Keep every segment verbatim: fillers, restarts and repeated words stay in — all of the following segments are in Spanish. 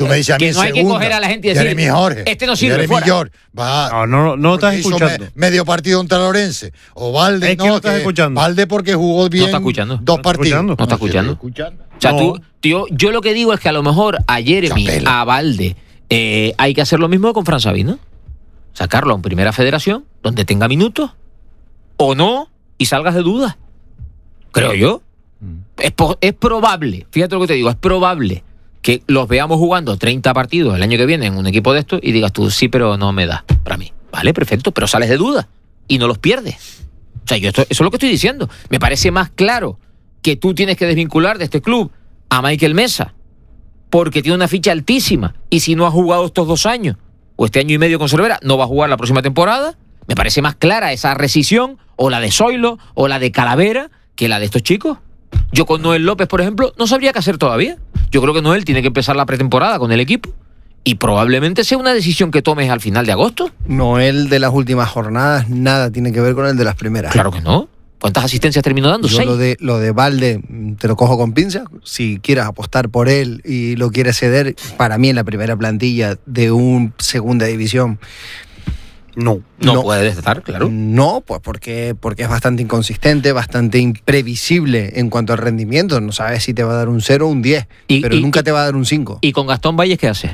me dices a mí que no hay segunda, que coger a la gente y decir, Jeremy Jorge, este no sirve, Jeremy fuera. Jorge, va, No, no, no estás hizo escuchando. me- medio partido contra Lorense. O Valde, Es que no, no estás que escuchando. Valde porque jugó bien está escuchando. dos No está partidos. escuchando. No está sí, escuchando. estoy escuchando. O sea, No. tú, tío, yo lo que digo es que a lo mejor a Jeremy, Chapela. a Valde, eh, hay que hacer lo mismo con Fran Sabino. Sacarlo en primera federación, donde tenga minutos, o no, y salgas de dudas. Creo yo. Es, po- es probable, fíjate lo que te digo, es probable que los veamos jugando treinta partidos el año que viene en un equipo de estos y digas tú, sí, pero no me da para mí. Vale, perfecto, pero sales de dudas y no los pierdes. O sea, yo esto- eso es lo que estoy diciendo. Me parece más claro que tú tienes que desvincular de este club a Michael Mesa porque tiene una ficha altísima y si no ha jugado estos dos años o este año y medio con Cervera, no va a jugar la próxima temporada. Me parece más clara esa rescisión o la de Zoilo o la de Calavera que la de estos chicos. Yo con Noel López, por ejemplo, no sabría qué hacer todavía. Yo creo que Noel tiene que empezar la pretemporada con el equipo y probablemente sea una decisión que tomes al final de agosto. No, el de las últimas jornadas nada tiene que ver con el de las primeras. Claro que no. ¿Cuántas asistencias terminó dando? Yo Seis. lo de, lo de Valde mm, te lo cojo con pinza. Si quieres apostar por él y lo quieres ceder, para mí en la primera plantilla de un segunda división, No. No, no. puede estar, claro. no, pues porque, porque es bastante inconsistente, bastante imprevisible en cuanto al rendimiento. No sabes si te va a dar un cero o un diez, Y- pero y- nunca te va a dar un cinco. ¿Y con Gastón Valles qué hace?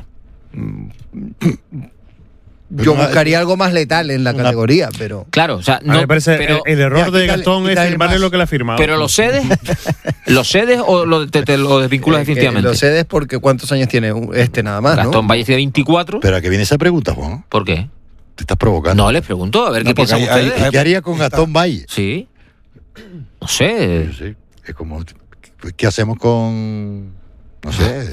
Yo Una- buscaría algo más letal en la una- categoría, pero... Claro, o sea, A mí no, me parece pero, el, el error Mira, de quítale- Gastón es quítale firmarle más. lo que le ha firmado. pero lo cedes, lo cedes o lo, te, te lo desvinculas Eh, que definitivamente. Lo cedes porque ¿cuántos años tiene este nada más, Gastón no? Valles tiene veinticuatro. Pero a qué viene esa pregunta, Juan. ¿Por qué? Te estás provocando. No, les pregunto, a ver No, qué porque piensan hay- hay- ustedes. ¿Qué haría con Gastón Valle? Sí. No sé. Sí, es como, ¿qué hacemos con, no sé?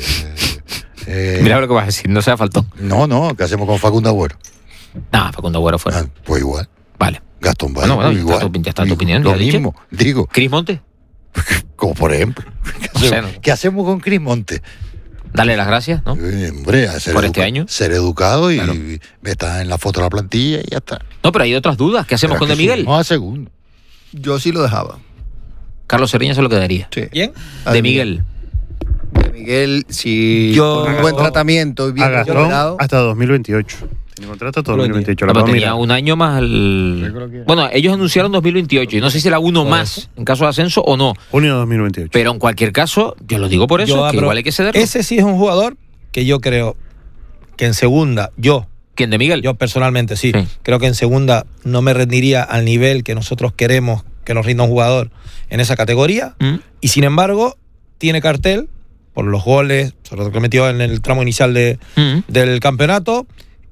eh, Mira lo que vas a decir, no sea faltón. no, no, ¿qué hacemos con Facundo Agüero? Nada, Facundo Agüero fuera. Ah, pues igual. Vale. Gastón Valle, Bueno, bueno, pues ya está igual. tu- ya está tu Digo, opinión, Lo ya dicho. mismo, digo, Cris Monte, como por ejemplo. ¿Qué No sé, hacemos, no. ¿qué hacemos con Cris Monte? dale las gracias, ¿no? Eh, hombre, a ser Por este educa- año. Ser educado y Claro. está en la foto de la plantilla y ya está. No, pero hay otras dudas. ¿Qué hacemos Pero con es De que Miguel? subimos a segundo. Yo sí lo dejaba. Carlos Seriña se lo quedaría. Sí. ¿Quién? A De Miguel. De Miguel, si Yo- con un buen tratamiento y A bien Gastón recuperado, hasta dos mil veintiocho. Tiene contrato hasta dos mil veintiocho. No, La pero puedo tenía mirar. un año más al... Bueno, ellos anunciaron dos mil veintiocho. Y no sé si era uno más en caso de ascenso o no. Junio de dos mil veintiocho. Pero en cualquier caso, yo lo digo por eso, Yo que abro- igual hay que cederlo. Ese sí es un jugador que yo creo que en segunda, yo, ¿Quién, De Miguel? yo personalmente sí, Sí. creo que en segunda no me rendiría al nivel que nosotros queremos que nos rinda un jugador en esa categoría. ¿Mm? Y sin embargo, tiene cartel por los goles, sobre todo que metió en el tramo inicial de, ¿Mm? del campeonato,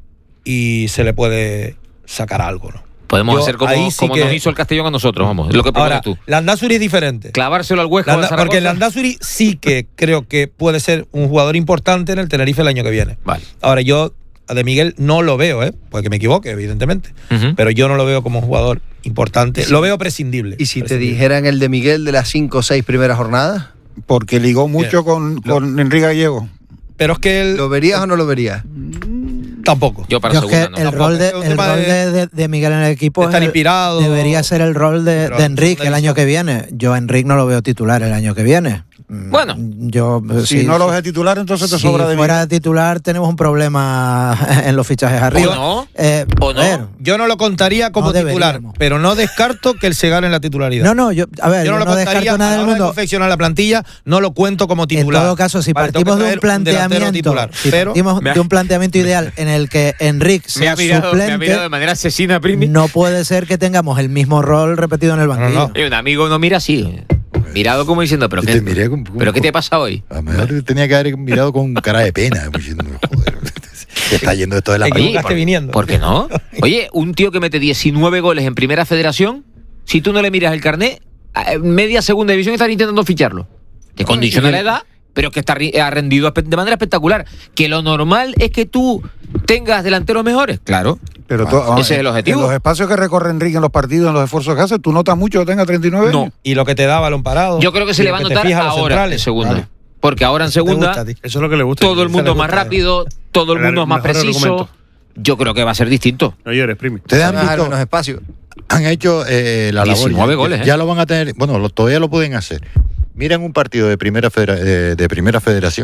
y se le puede sacar algo, ¿no? Podemos Yo hacer como, ahí sí como que- nos hizo el Castellón a nosotros, vamos. Es lo que propones Ahora, tú. Landázuri es diferente. Clavárselo al Huesca. Landa- al Zaragoza. porque Landázuri sí que creo que puede ser un jugador importante en el Tenerife el año que viene. Vale. Ahora, yo a De Miguel no lo veo, ¿eh? Puede que me equivoque, evidentemente. Ujú. Pero yo no lo veo como un jugador importante. Lo veo prescindible. y si te Prescindible. dijeran el de Miguel de las cinco o seis primeras jornadas, Porque ligó mucho con, con Enrique Gallego. Pero es que él ¿lo verías o no lo verías? tampoco. Yo para Yo es que segunda, no. el Tampoco. rol, de, Es un el tema rol de- de, de- de Miguel en el equipo de estar es- inspirado. debería ser el rol de, Pero de en Enrique segunda el año división. que viene. Yo a Enrique no lo veo titular el año que viene. Mm, Bueno. yo Si sí, no lo sí. ves de titular, entonces te Si sobra de fuera titular tenemos un problema en los fichajes arriba. ¿O no? Eh, ¿O no? a ver, Yo no lo contaría como No titular, deberíamos. pero no descarto que él se gane la titularidad. no, no, yo, a ver, yo no yo lo no contaría descarto nada a la del hora de mundo. confeccionar la plantilla, no lo cuento como En titular. todo caso, si Vale, tengo partimos que de un traer delantero planteamiento, titular, si pero partimos Me ha- de un planteamiento ideal en el que Enrique Me ha, sea mirado, me ha suplente, mirado de manera asesina, Primi. no puede ser que tengamos el mismo rol repetido en el banquillo. no. Y un amigo no mira así. Mirado como diciendo, ¿pero Yo qué, te miré con- con- ¿pero qué te pasa hoy? A lo mejor tenía que haber mirado con cara de pena. como diciendo, joder, te está yendo esto de la Te mano. equivocaste ¿por, viniendo. ¿por qué no? Oye, un tío que mete diecinueve goles en primera federación, si tú no le miras el carnet, a- media segunda división están intentando ficharlo. Te condiciona la edad, pero que está, ri- ha rendido espe- de manera espectacular. Que lo normal es que tú tengas delanteros mejores. Claro. Pero tú- Ah, ese es el objetivo. En los espacios que recorre Enrique en los partidos, en los esfuerzos que hace, ¿tú notas mucho que tenga treinta y nueve No. años? Y lo que te da balón parado. Yo creo que se y le lo va a te notar fijas los ahora en centrales. segunda. Vale. Porque ahora en Te segunda gusta a ti. Eso es lo que le gusta. todo el Ese mundo le más gusta. rápido, todo el El mundo más mejor preciso. argumento. Yo creo que va a ser distinto. No llores, Primi. Ustedes han Dejar visto, menos espacio. han hecho eh, la labor. diecinueve ya, goles, ya ¿eh? lo van a tener, bueno, lo- todavía lo pueden hacer. Miran un partido de primera, federa- de, de primera federación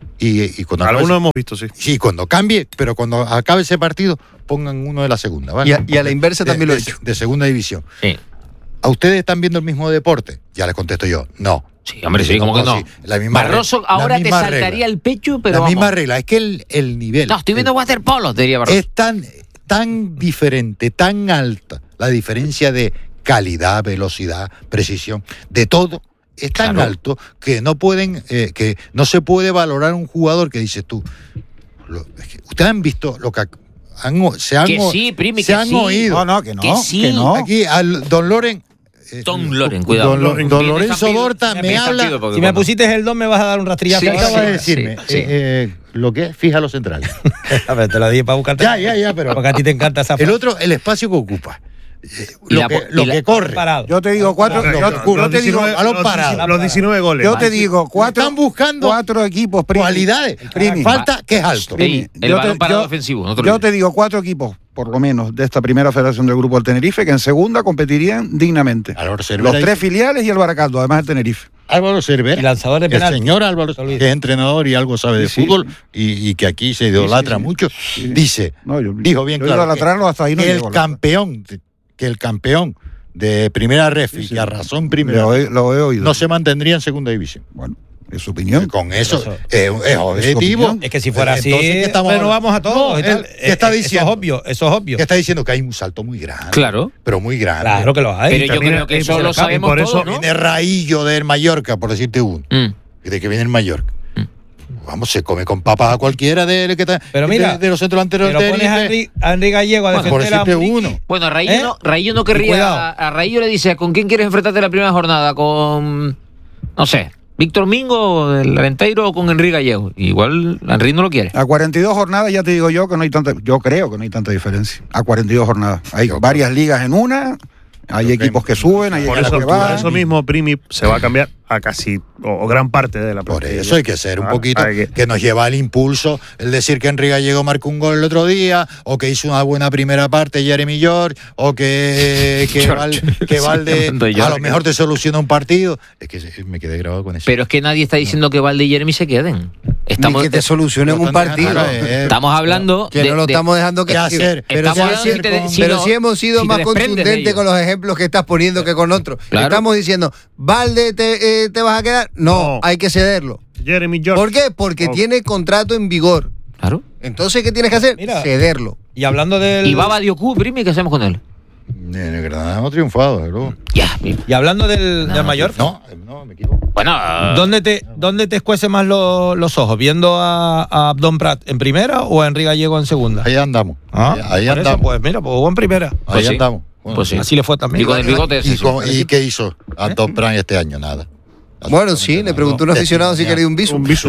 Y, y cuando acabe Algunos ese- hemos visto, sí. sí, cuando cambie, pero cuando acabe ese partido, pongan uno de la segunda, ¿vale? Y a- y a la inversa De- también lo he de- dicho. De segunda división. Sí. ¿A ustedes están viendo el mismo deporte? Ya les contesto yo, no. Sí, hombre, sí, como que no. Sí, la misma Barroso regla, la ahora te misma saltaría regla. el pecho, pero La vamos. misma regla, es que el, el nivel No, estoy viendo el- waterpolo, te diría Barroso. es tan, tan diferente, tan alta la diferencia de calidad, velocidad, precisión, de todo, es tan Claro. alto que no pueden, eh, que no se puede valorar un jugador que dices tú. Lo- es que ustedes han visto lo que han, o- se han, Que o- sí, Primi, se que han sí. oído. No, no, que no. Que sí. Que no. Aquí al don Loren. eh, Don Loren, cuidado. Don, Lo- Viene don Lorenzo Zampido, Borta me viene habla. Zampido, porque Si me cuando- pusiste el dos me vas a dar un rastrillazo. Sí, ahora. acaba de sí, decirme. sí. eh, eh, lo que es, fija los centrales. A ver, te lo dije para buscarte. Ya, ya, ya, pero- Porque a ti te encanta esa El frase. otro, el espacio que ocupa. Eh, Y lo la que, po- lo y la- que corre. Parado. Yo te digo cuatro. Lo- yo, lo- yo los te digo, diecinueve balón los parado. diecinueve los diecinueve goles. yo te digo cuatro. Están buscando cuatro equipos. Primi. cualidades. Primi. Falta que es alto. Primi, Sí, el yo balón te- parado yo- ofensivo, no te Yo olvides. te digo cuatro equipos, por lo menos, de esta primera federación del Grupo del Tenerife, que en segunda competirían dignamente. Álvaro Cervera Los y- tres filiales y el Baracaldo, además del Tenerife. Álvaro Cervera. Y lanzador de El penal. señor Álvaro, No te olvides. que es entrenador y algo sabe de Sí, sí. fútbol y, y que aquí se idolatra sí. mucho, Sí. dice, No, yo- dijo bien yo claro, idolatrarlo que, hasta ahí no que el llego, la verdad. campeón, que el campeón de primera ref y Sí, sí. que a razón primera Lo he, lo he oído. no se mantendría en segunda división. Bueno, es su opinión. Con eso eso- es, es objetivo. opinión. Es que si fuera así, Entonces, ¿qué estamos bueno, hablando? vamos a todos. No, y tal. él- ¿qué está Eh, diciendo? Eso es obvio, eso es obvio. Que está diciendo que hay un salto muy grande. Claro. Pero muy grande. Claro que lo hay. Pero yo termina- creo que y eso por lo eso- sabemos por eso todos, ¿no? Viene Raillo del Mallorca, por decirte uno. Mm. De que viene el Mallorca. Vamos, se come con papas a cualquiera de, que está- Pero mira, de, de los centros delanteros Pero del pones a Tenerife. Henry, a Henry Gallego a Bueno, por defender a decirte Muriqui. uno. Bueno, Raillo, ¿Eh? no, Raillo no Y querría. cuidado. A, a Raillo le dice: ¿con quién quieres enfrentarte la primera jornada? ¿Con. No sé, Víctor Mingo, del Arenteiro o con Henry Gallego? Igual Henry no lo quiere. A cuarenta y dos jornadas ya te digo yo que no hay tanta, yo creo que no hay tanta diferencia. A cuarenta y dos jornadas. Hay Yo varias ligas en una, hay Yo equipos creo- que suben, hay Por equipos eso, que por bajan. eso mismo, Primi se va a cambiar a casi, o, o gran parte de la Por plantilla. eso hay que ser un Ah, poquito hay que- que nos lleva al impulso el decir que Henry Gallego marcó un gol el otro día, o que hizo una buena primera parte Jeremy George, o que, que, George. Val- que Valde llamando a George. lo mejor te soluciona un partido. Es que se- me quedé grabado con eso. Pero es que nadie está diciendo que Valde y Jeremy se queden. Estamos, Ni que te solucionen Lo un están partido. dejando caer. estamos hablando. Que de- no lo de- estamos dejando que ¿Qué hacer? Pero, Estamos sí, hablando sí, si te- si pero no- sí hemos sido si te más desprendes de contundentes ello. con los ejemplos que estás poniendo que con otros. Claro. Estamos diciendo, Valde, te, eh, ¿te vas a quedar? No, No. hay que cederlo. Jeremy George. ¿Por qué? Porque Oh. tiene contrato en vigor. Claro. Entonces, ¿qué tienes que hacer? Mira. Cederlo. Y hablando del. Y Baba Dioku, Primi, ¿qué hacemos con él? En el Granada hemos triunfado, desde luego. Ya, Primi. Y hablando del, No, del Mallorca. No, no, me equivoco. Bueno, ¿Dónde te, ¿Dónde te escuece más lo- los ojos? ¿Viendo a, a Abdón Prat en primera o a Henry Gallego en segunda? Ahí andamos. Ah, ahí ahí por eso, andamos. pues mira, pues jugó en primera. ahí pues sí. andamos. Bueno, Pues sí. Así le fue también. Y con el bigote ese, ¿Y, sí. cómo- ¿Y qué hizo Anton Pran este año? Nada. Bueno, sí, le preguntó a un aficionado si quería un bisu. Un bisu.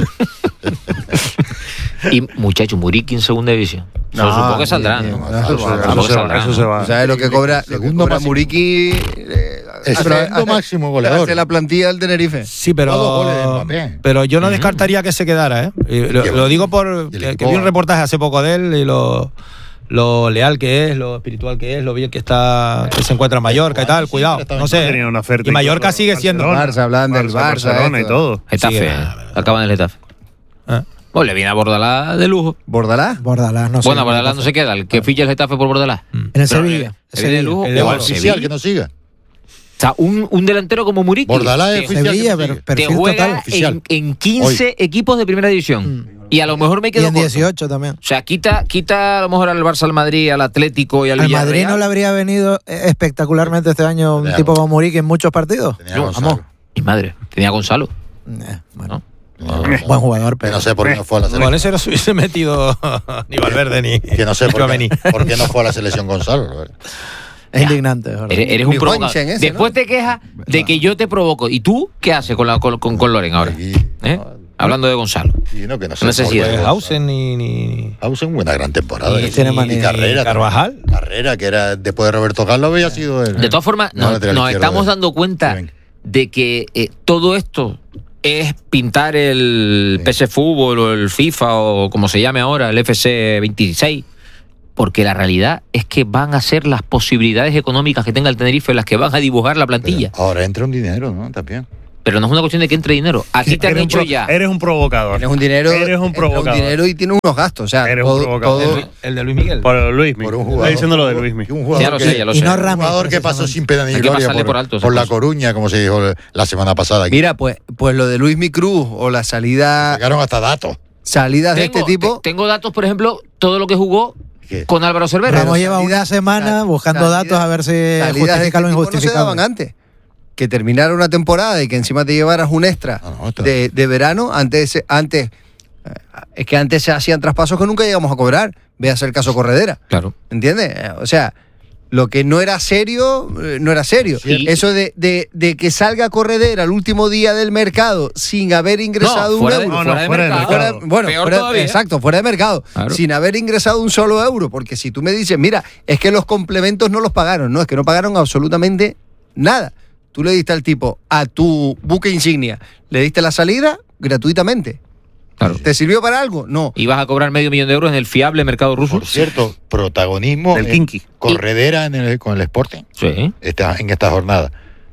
Y muchacho, Muriqui en segunda división. Se No, supongo que saldrá, bien, ¿no? bien. Eso se va, Supongo eso que se va, saldrá, eso ¿no? se va. ¿Sabes lo que cobra, lo que Segundo cobra máximo. Muriqui? eh, El hace- segundo hace- máximo goleador. hace la plantilla del Tenerife. Sí, Todos goles de pero, Mbappé. pero yo no descartaría que se quedara, ¿eh? Y lo, Qué lo digo por Y el que, que equipo- vi un reportaje hace poco de él y lo, lo leal que es, lo espiritual que es, lo bien que está, que se encuentra en Mallorca y tal. Cuidado, no sé. Tenía una oferta Y Mallorca incluso sigue siendo. Barcelona. Barça, hablan del Barça, Barcelona y esto. todo. Getafe. Sí, eh. ah, Acaban el Getafe. Ah. Pues le viene a Bordalás de lujo. ¿Bordalás? Bordalás, no sé. Bueno, Bordalás no se queda. El que ficha el Getafe por Bordalás. En el Sevilla. Le viene de lujo. El o de al Oro. Oficial, Sevilla. que nos siga. O sea, un, un delantero como Muriqui. Bordalás es que- oficial. Sevilla, que nos pero siga. te perfil juega total. Oficial. en, en quince equipos de primera división. Y a lo mejor me Y quedo en corto. dieciocho también. O sea, quita, quita a lo mejor al Barça, al Madrid, al Atlético y al Al Villarreal. Madrid no le habría venido eh, espectacularmente este año un Tenía tipo Gonzalo. como Muriqui en muchos partidos. Tenía No, Gonzalo. vamos. Mi madre. Tenía a Gonzalo. Eh, bueno, ¿no? Tenía a Gonzalo. buen jugador, Que pero no sé por qué no fue a la Con selección. ese no se hubiese metido ni Valverde ni. Que no sé ni por qué, Tchouaméni. por qué no fue a la selección Gonzalo. la verdad. es indignante. es verdad. Eres, eres un Mi provocador. Juancha en ese, Después ¿no? te quejas de que yo te provoco. ¿Y tú qué haces con, la, con, con, con Loren ahora? Aquí, ¿Eh? Hablando de Gonzalo. y no, que no sé. Necesidad. Pues Hausen ni. ni... Hausen, buena gran temporada. Y Y, tiene y manía. Carrera. Carvajal. Carrera, que era después de Roberto Carlos, había sido el. De todas formas, no, nos, lateral nos izquierdo estamos de- dando cuenta Venga. de que eh, todo esto es pintar el Sí. P S Fútbol o el FIFA o como se llame ahora, el F C veintiséis, porque la realidad es que van a ser las posibilidades económicas que tenga el Tenerife las que van a dibujar la plantilla. Pero ahora entra un dinero, ¿no? También. pero no es una cuestión de que entre dinero. Aquí te han Eres un hecho pro- ya. Eres un provocador. Tienes un dinero, Eres un provocador. un dinero y tienes unos gastos. O sea, Eres un todo, provocador. todo- El, el de Luis Miguel. Por Luis Por un Está jugador. diciendo lo de Luis Un jugador Ya lo que- sé, ya lo Y sé. no Un Ramos, jugador que pasó precisamente. sin pena ni Hay que gloria pasarle por, por alto esas por La cosas. Coruña, como se dijo la semana pasada. Aquí. Mira, pues, pues lo de Luis Mi Cruz o la salida, Sacaron hasta datos. salidas de este Tengo, tipo. te- tengo datos, por ejemplo, todo lo que jugó ¿Qué? con Álvaro Cervera. Ramos lleva salida- una semana sal- buscando salida- datos a ver si salidas de justifica este lo tipo no se daban injustificable. antes. Que terminara una temporada y que encima te llevaras un extra Ah, no, está- de, de verano. Antes, antes eh, es que antes se hacían traspasos que nunca llegamos a cobrar. Veas el caso Corredera. Claro. ¿Entiendes? Eh, O sea, lo que no era serio, eh, no era serio. Sí. Eso de, de, de que salga Corredera el último día del mercado sin haber ingresado No, un fuera de- euro. No, no, fuera de fuera de mercado. Fuera- mercado. bueno, Peor fuera- todavía. exacto, fuera de mercado, Claro. sin haber ingresado un solo euro, porque si tú me dices, mira, es que los complementos no los pagaron, no, es que no pagaron absolutamente nada. Tú le diste al tipo, a tu buque insignia, le diste la salida gratuitamente. Claro. ¿Te sirvió para algo? No. Ibas a cobrar medio millón de euros en el fiable mercado ruso. Por cierto, protagonismo Del en Kinky. Corredera en el- con el Sporting Sí. esta, en esta jornada.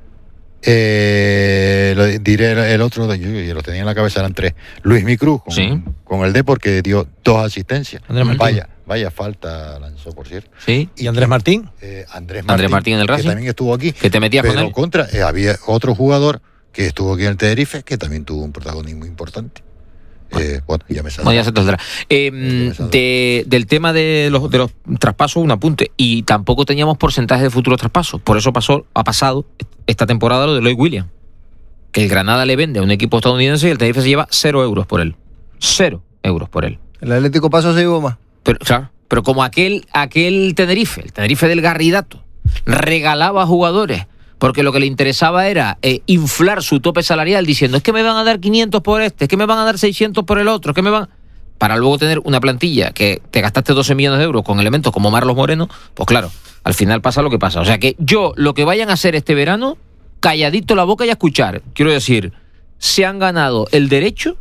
Eh, lo diré el, el otro, yo, yo lo tenía en la cabeza, eran tres. Luis Micruz con, Sí. con el Depor, que dio dos asistencias. Andrés Martín. Vaya, vaya falta lanzó, por cierto. Sí. ¿Y Andrés Martín? Eh, Andrés Martín, Andrés Martín en el Racing. que también estuvo aquí. Que te metías con Pero él. contra, eh, había otro jugador que estuvo aquí en el Tenerife, que también tuvo un protagonismo importante. Eh, bueno, ya me sale. Bueno, ya se te saldrá. Eh, me saldrá. de- del tema de los, de los traspasos, un apunte. Y tampoco teníamos porcentaje de futuros traspasos. Por eso pasó, ha pasado esta temporada lo de Lloyd Williams. Que el Granada le vende a un equipo estadounidense y el Tenerife se lleva cero euros por él. Cero euros por él. El Atlético Paso se llevó más. Pero, claro, pero como aquel, aquel Tenerife, el Tenerife del Garridato, regalaba jugadores porque lo que le interesaba era eh, inflar su tope salarial diciendo es que me van a dar quinientos por este, es que me van a dar seiscientos por el otro, es que me van... Para luego tener una plantilla que te gastaste doce millones de euros con elementos como Marlos Moreno, pues claro, al final pasa lo que pasa. O sea que yo, lo que vayan a hacer este verano, calladito la boca y a escuchar. Quiero decir, se han ganado el derecho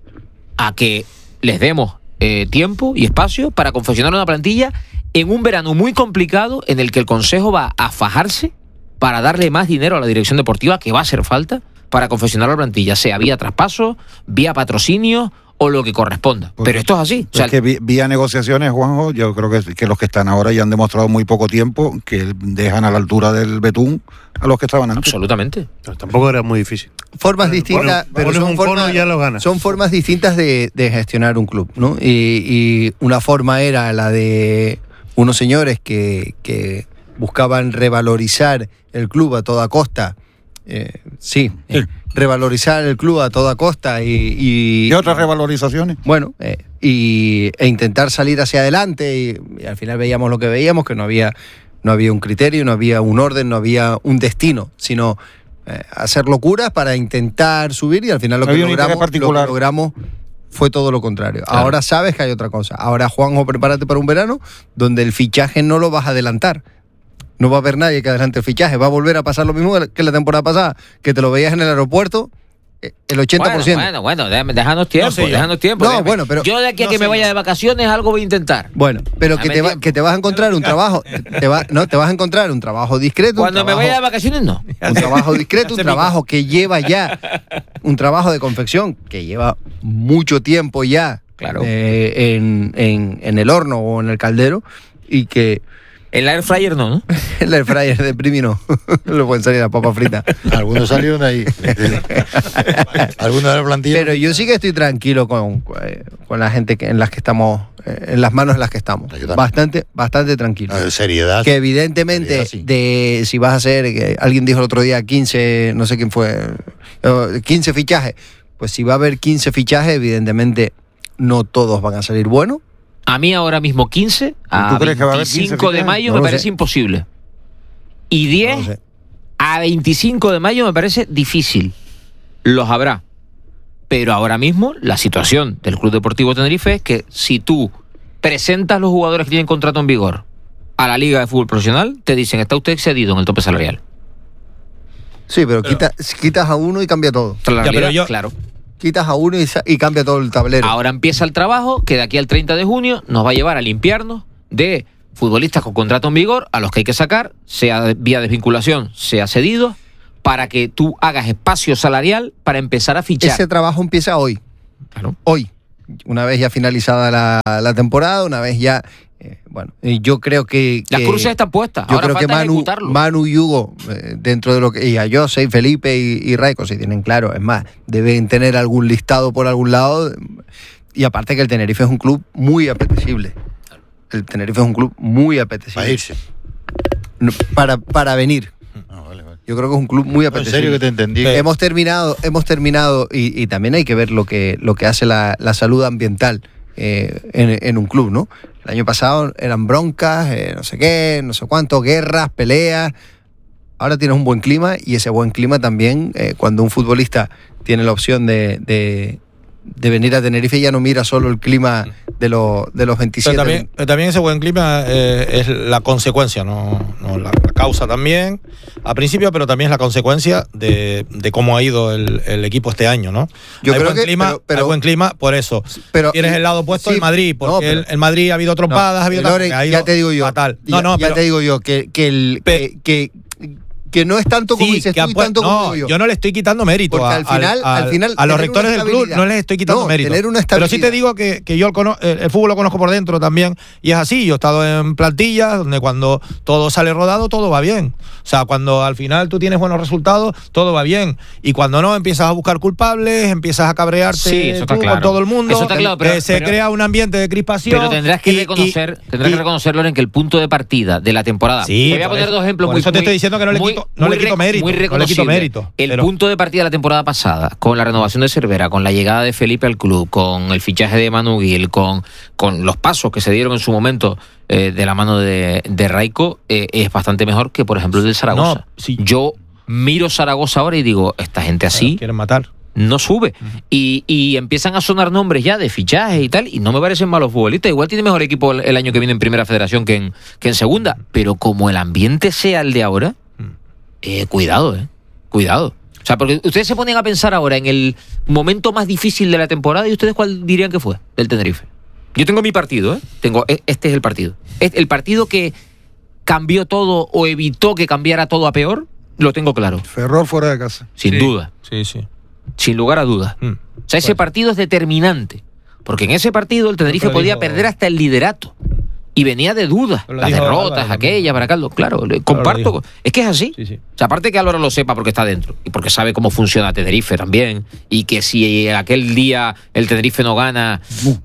a que les demos eh, tiempo y espacio para confeccionar una plantilla en un verano muy complicado en el que el Consejo va a fajarse para darle más dinero a la dirección deportiva, que va a hacer falta, para confeccionar la plantilla, sea vía traspaso, vía patrocinio o lo que corresponda. Porque- Pero esto es así. O sea, Es que vi- vía negociaciones, Juanjo, yo creo que, que los que están ahora ya han demostrado muy poco tiempo que dejan a la altura del betún a los que estaban antes. absolutamente. Pero tampoco era muy difícil. Formas distintas, Bueno, pero pones son un cono formas, y ya lo ganas. son formas distintas de, de gestionar un club, ¿no? Y, y una forma era la de unos señores que, que buscaban revalorizar el club a toda costa. Eh, sí, eh, revalorizar el club a toda costa y, y- Y otras revalorizaciones. bueno, eh, y, e intentar salir hacia adelante y, y al final veíamos lo que veíamos, que no había, no había un criterio, no había un orden, no había un destino, sino eh, hacer locuras para intentar subir y al final lo No que había un interés logramos, lo que particular. logramos fue todo lo contrario. Claro. Ahora sabes que hay otra cosa. Ahora, Juanjo, prepárate para un verano donde el fichaje no lo vas a adelantar. No va a haber nadie que adelante el fichaje. Va a volver a pasar lo mismo que la temporada pasada, que te lo veías en el aeropuerto eh, el ochenta por ciento. Bueno, bueno, bueno, déjame- déjanos tiempo, No sé yo. déjanos tiempo. No, déjame. bueno, pero- Yo de aquí a no que sé me vaya yo. de vacaciones algo voy a intentar. Bueno, pero que Dame te, va- tiempo. que te vas a encontrar un trabajo, te, va, no, te vas a encontrar un trabajo discreto, un Cuando me trabajo, vaya de vacaciones, no. un trabajo discreto, un Se trabajo que lleva ya, un trabajo de confección que lleva mucho tiempo ya Claro. eh, en, en, en el horno o en el caldero y que El air fryer no, ¿no? el air fryer de Primi no, lo pueden salir a papa frita. Algunos salieron de ahí. Algunos de la plantilla. Pero yo sí que estoy tranquilo con, eh, con la gente que, en las que estamos, eh, en las manos en las que estamos. Yo también. Bastante, bastante tranquilo. No, seriedad. Que evidentemente Sí. de si vas a hacer, que alguien dijo el otro día quince, no sé quién fue, eh, quince fichajes, pues si va a haber quince fichajes, evidentemente no todos van a salir buenos. A mí ahora mismo quince, a ¿Tú crees que va a haber quince veinticinco de fichajes? mayo No me lo parece sé. imposible. Y No diez lo sé. a veinticinco de mayo me parece difícil. Los habrá. Pero ahora mismo la situación del Club Deportivo Tenerife es que si tú presentas los jugadores que tienen contrato en vigor a la Liga de Fútbol Profesional, te dicen, está usted excedido en el tope salarial. Sí, pero, quita- quitas a uno y cambia todo. La Ya, pero realidad, yo- claro. Quitas a uno y, sa- y cambia todo el tablero. Ahora empieza el trabajo que de aquí al treinta de junio nos va a llevar a limpiarnos de futbolistas con contrato en vigor a los que hay que sacar, sea vía desvinculación, sea cedidos, para que tú hagas espacio salarial para empezar a fichar. Ese trabajo empieza hoy. Claro. Hoy. Una vez ya finalizada la, la temporada, una vez ya... Eh, bueno, yo creo que... Las que, cruces están puestas. Yo Ahora creo que falta Manu, ejecutarlo. Manu y Hugo, eh, dentro de lo que... Y a Jose, y Felipe y, y Raiko, si tienen claro. Es más, deben tener algún listado por algún lado. Y aparte que el Tenerife es un club muy apetecible. El Tenerife es un club muy apetecible. Para irse. No, Para, para venir. Ah, vale, vale. Yo creo que es un club muy No, en apetecible. serio que te entendí. Sí. Hemos terminado, hemos terminado y, y también hay que ver lo que, lo que hace la, la salud ambiental eh, en, en un club, ¿no? El año pasado eran broncas, eh, no sé qué, no sé cuánto, guerras, peleas. Ahora tienes un buen clima y ese buen clima también, eh, cuando un futbolista tiene la opción de, de, de venir a Tenerife, ya no mira solo el clima de, los de los veintisiete. Pero también, pero también ese buen clima eh, es la consecuencia, no, no la, la causa también, al principio, pero también es la consecuencia de, de cómo ha ido el, el equipo este año, ¿no? Yo hay creo buen que- clima, pero- pero- hay buen clima, por eso. pero- Tienes el lado opuesto sí, del Madrid, porque no, pero- el, el Madrid ha habido trompadas, ha habido tal, Loren, porque ha ido ya te digo yo, fatal. Ya, No, no, ya pero te digo yo que, que, el, Pe- que, que, que no es tanto como sí, dices que tú y apu- tanto como no, digo yo. yo no le estoy quitando mérito Porque a, al final- al- al final a los tener rectores una del club, estabilidad. no les estoy quitando No, mérito. tener una Pero sí te estabilidad. digo que, que yo el, cono- el, el fútbol lo conozco por dentro también, y es así. Yo he estado en plantillas donde cuando todo sale rodado, todo va bien. O sea, cuando al final tú tienes buenos resultados, todo va bien. Y cuando no, empiezas a buscar culpables, empiezas a cabrearte Sí, eso está tú claro. con todo el mundo. Eso está claro, pero- eh, se pero- crea un ambiente de crispación. Pero tendrás que y- reconocer, y- tendrás y- que reconocerlo en que el punto de partida de la temporada. Sí, Te voy a por poner eso- dos ejemplos por muy eso te muy- estoy diciendo que no le muy- quito- no muy le quito rec- mérito, muy no le quito reconocible. mérito, El pero- punto de partida de la temporada pasada, con la renovación de Cervera, con la llegada de Felipe al club, con el fichaje de Manu Gil, con, con los pasos que se dieron en su momento eh, de la mano de, de Raiko, eh, es bastante mejor que, por ejemplo, el del Zaragoza. No, sí. Yo miro Zaragoza ahora y digo, esta gente así Quieren matar. no sube. y, y empiezan a sonar nombres ya de fichajes y tal, y no me parecen malos futbolistas. Igual tiene mejor equipo el, el año que viene en Primera Federación que en, que en Segunda. Pero como el ambiente sea el de ahora, eh, cuidado, eh. Cuidado. O sea, porque ustedes se ponen a pensar ahora en el momento más difícil de la temporada, y ustedes cuál dirían que fue del Tenerife. Yo tengo mi partido, ¿eh? Tengo, este es el partido. El partido que cambió todo o evitó que cambiara todo a peor, lo tengo claro. Ferrol fuera de casa. Sin Sí, duda. Sí, sí. Sin lugar a dudas. Mm. O sea, ese partido es determinante. Porque en ese partido el Tenerife Lo podía dijo- perder hasta el liderato. Y venía de dudas. Lo Las dijo derrotas, Álvaro aquellas, Baracaldo. Claro, le- comparto. dijo. con- Es que es así. Sí, sí. O sea, aparte que Álvaro lo sepa porque está dentro. Y porque sabe cómo funciona Tenerife también. Y que si aquel día el Tenerife no gana,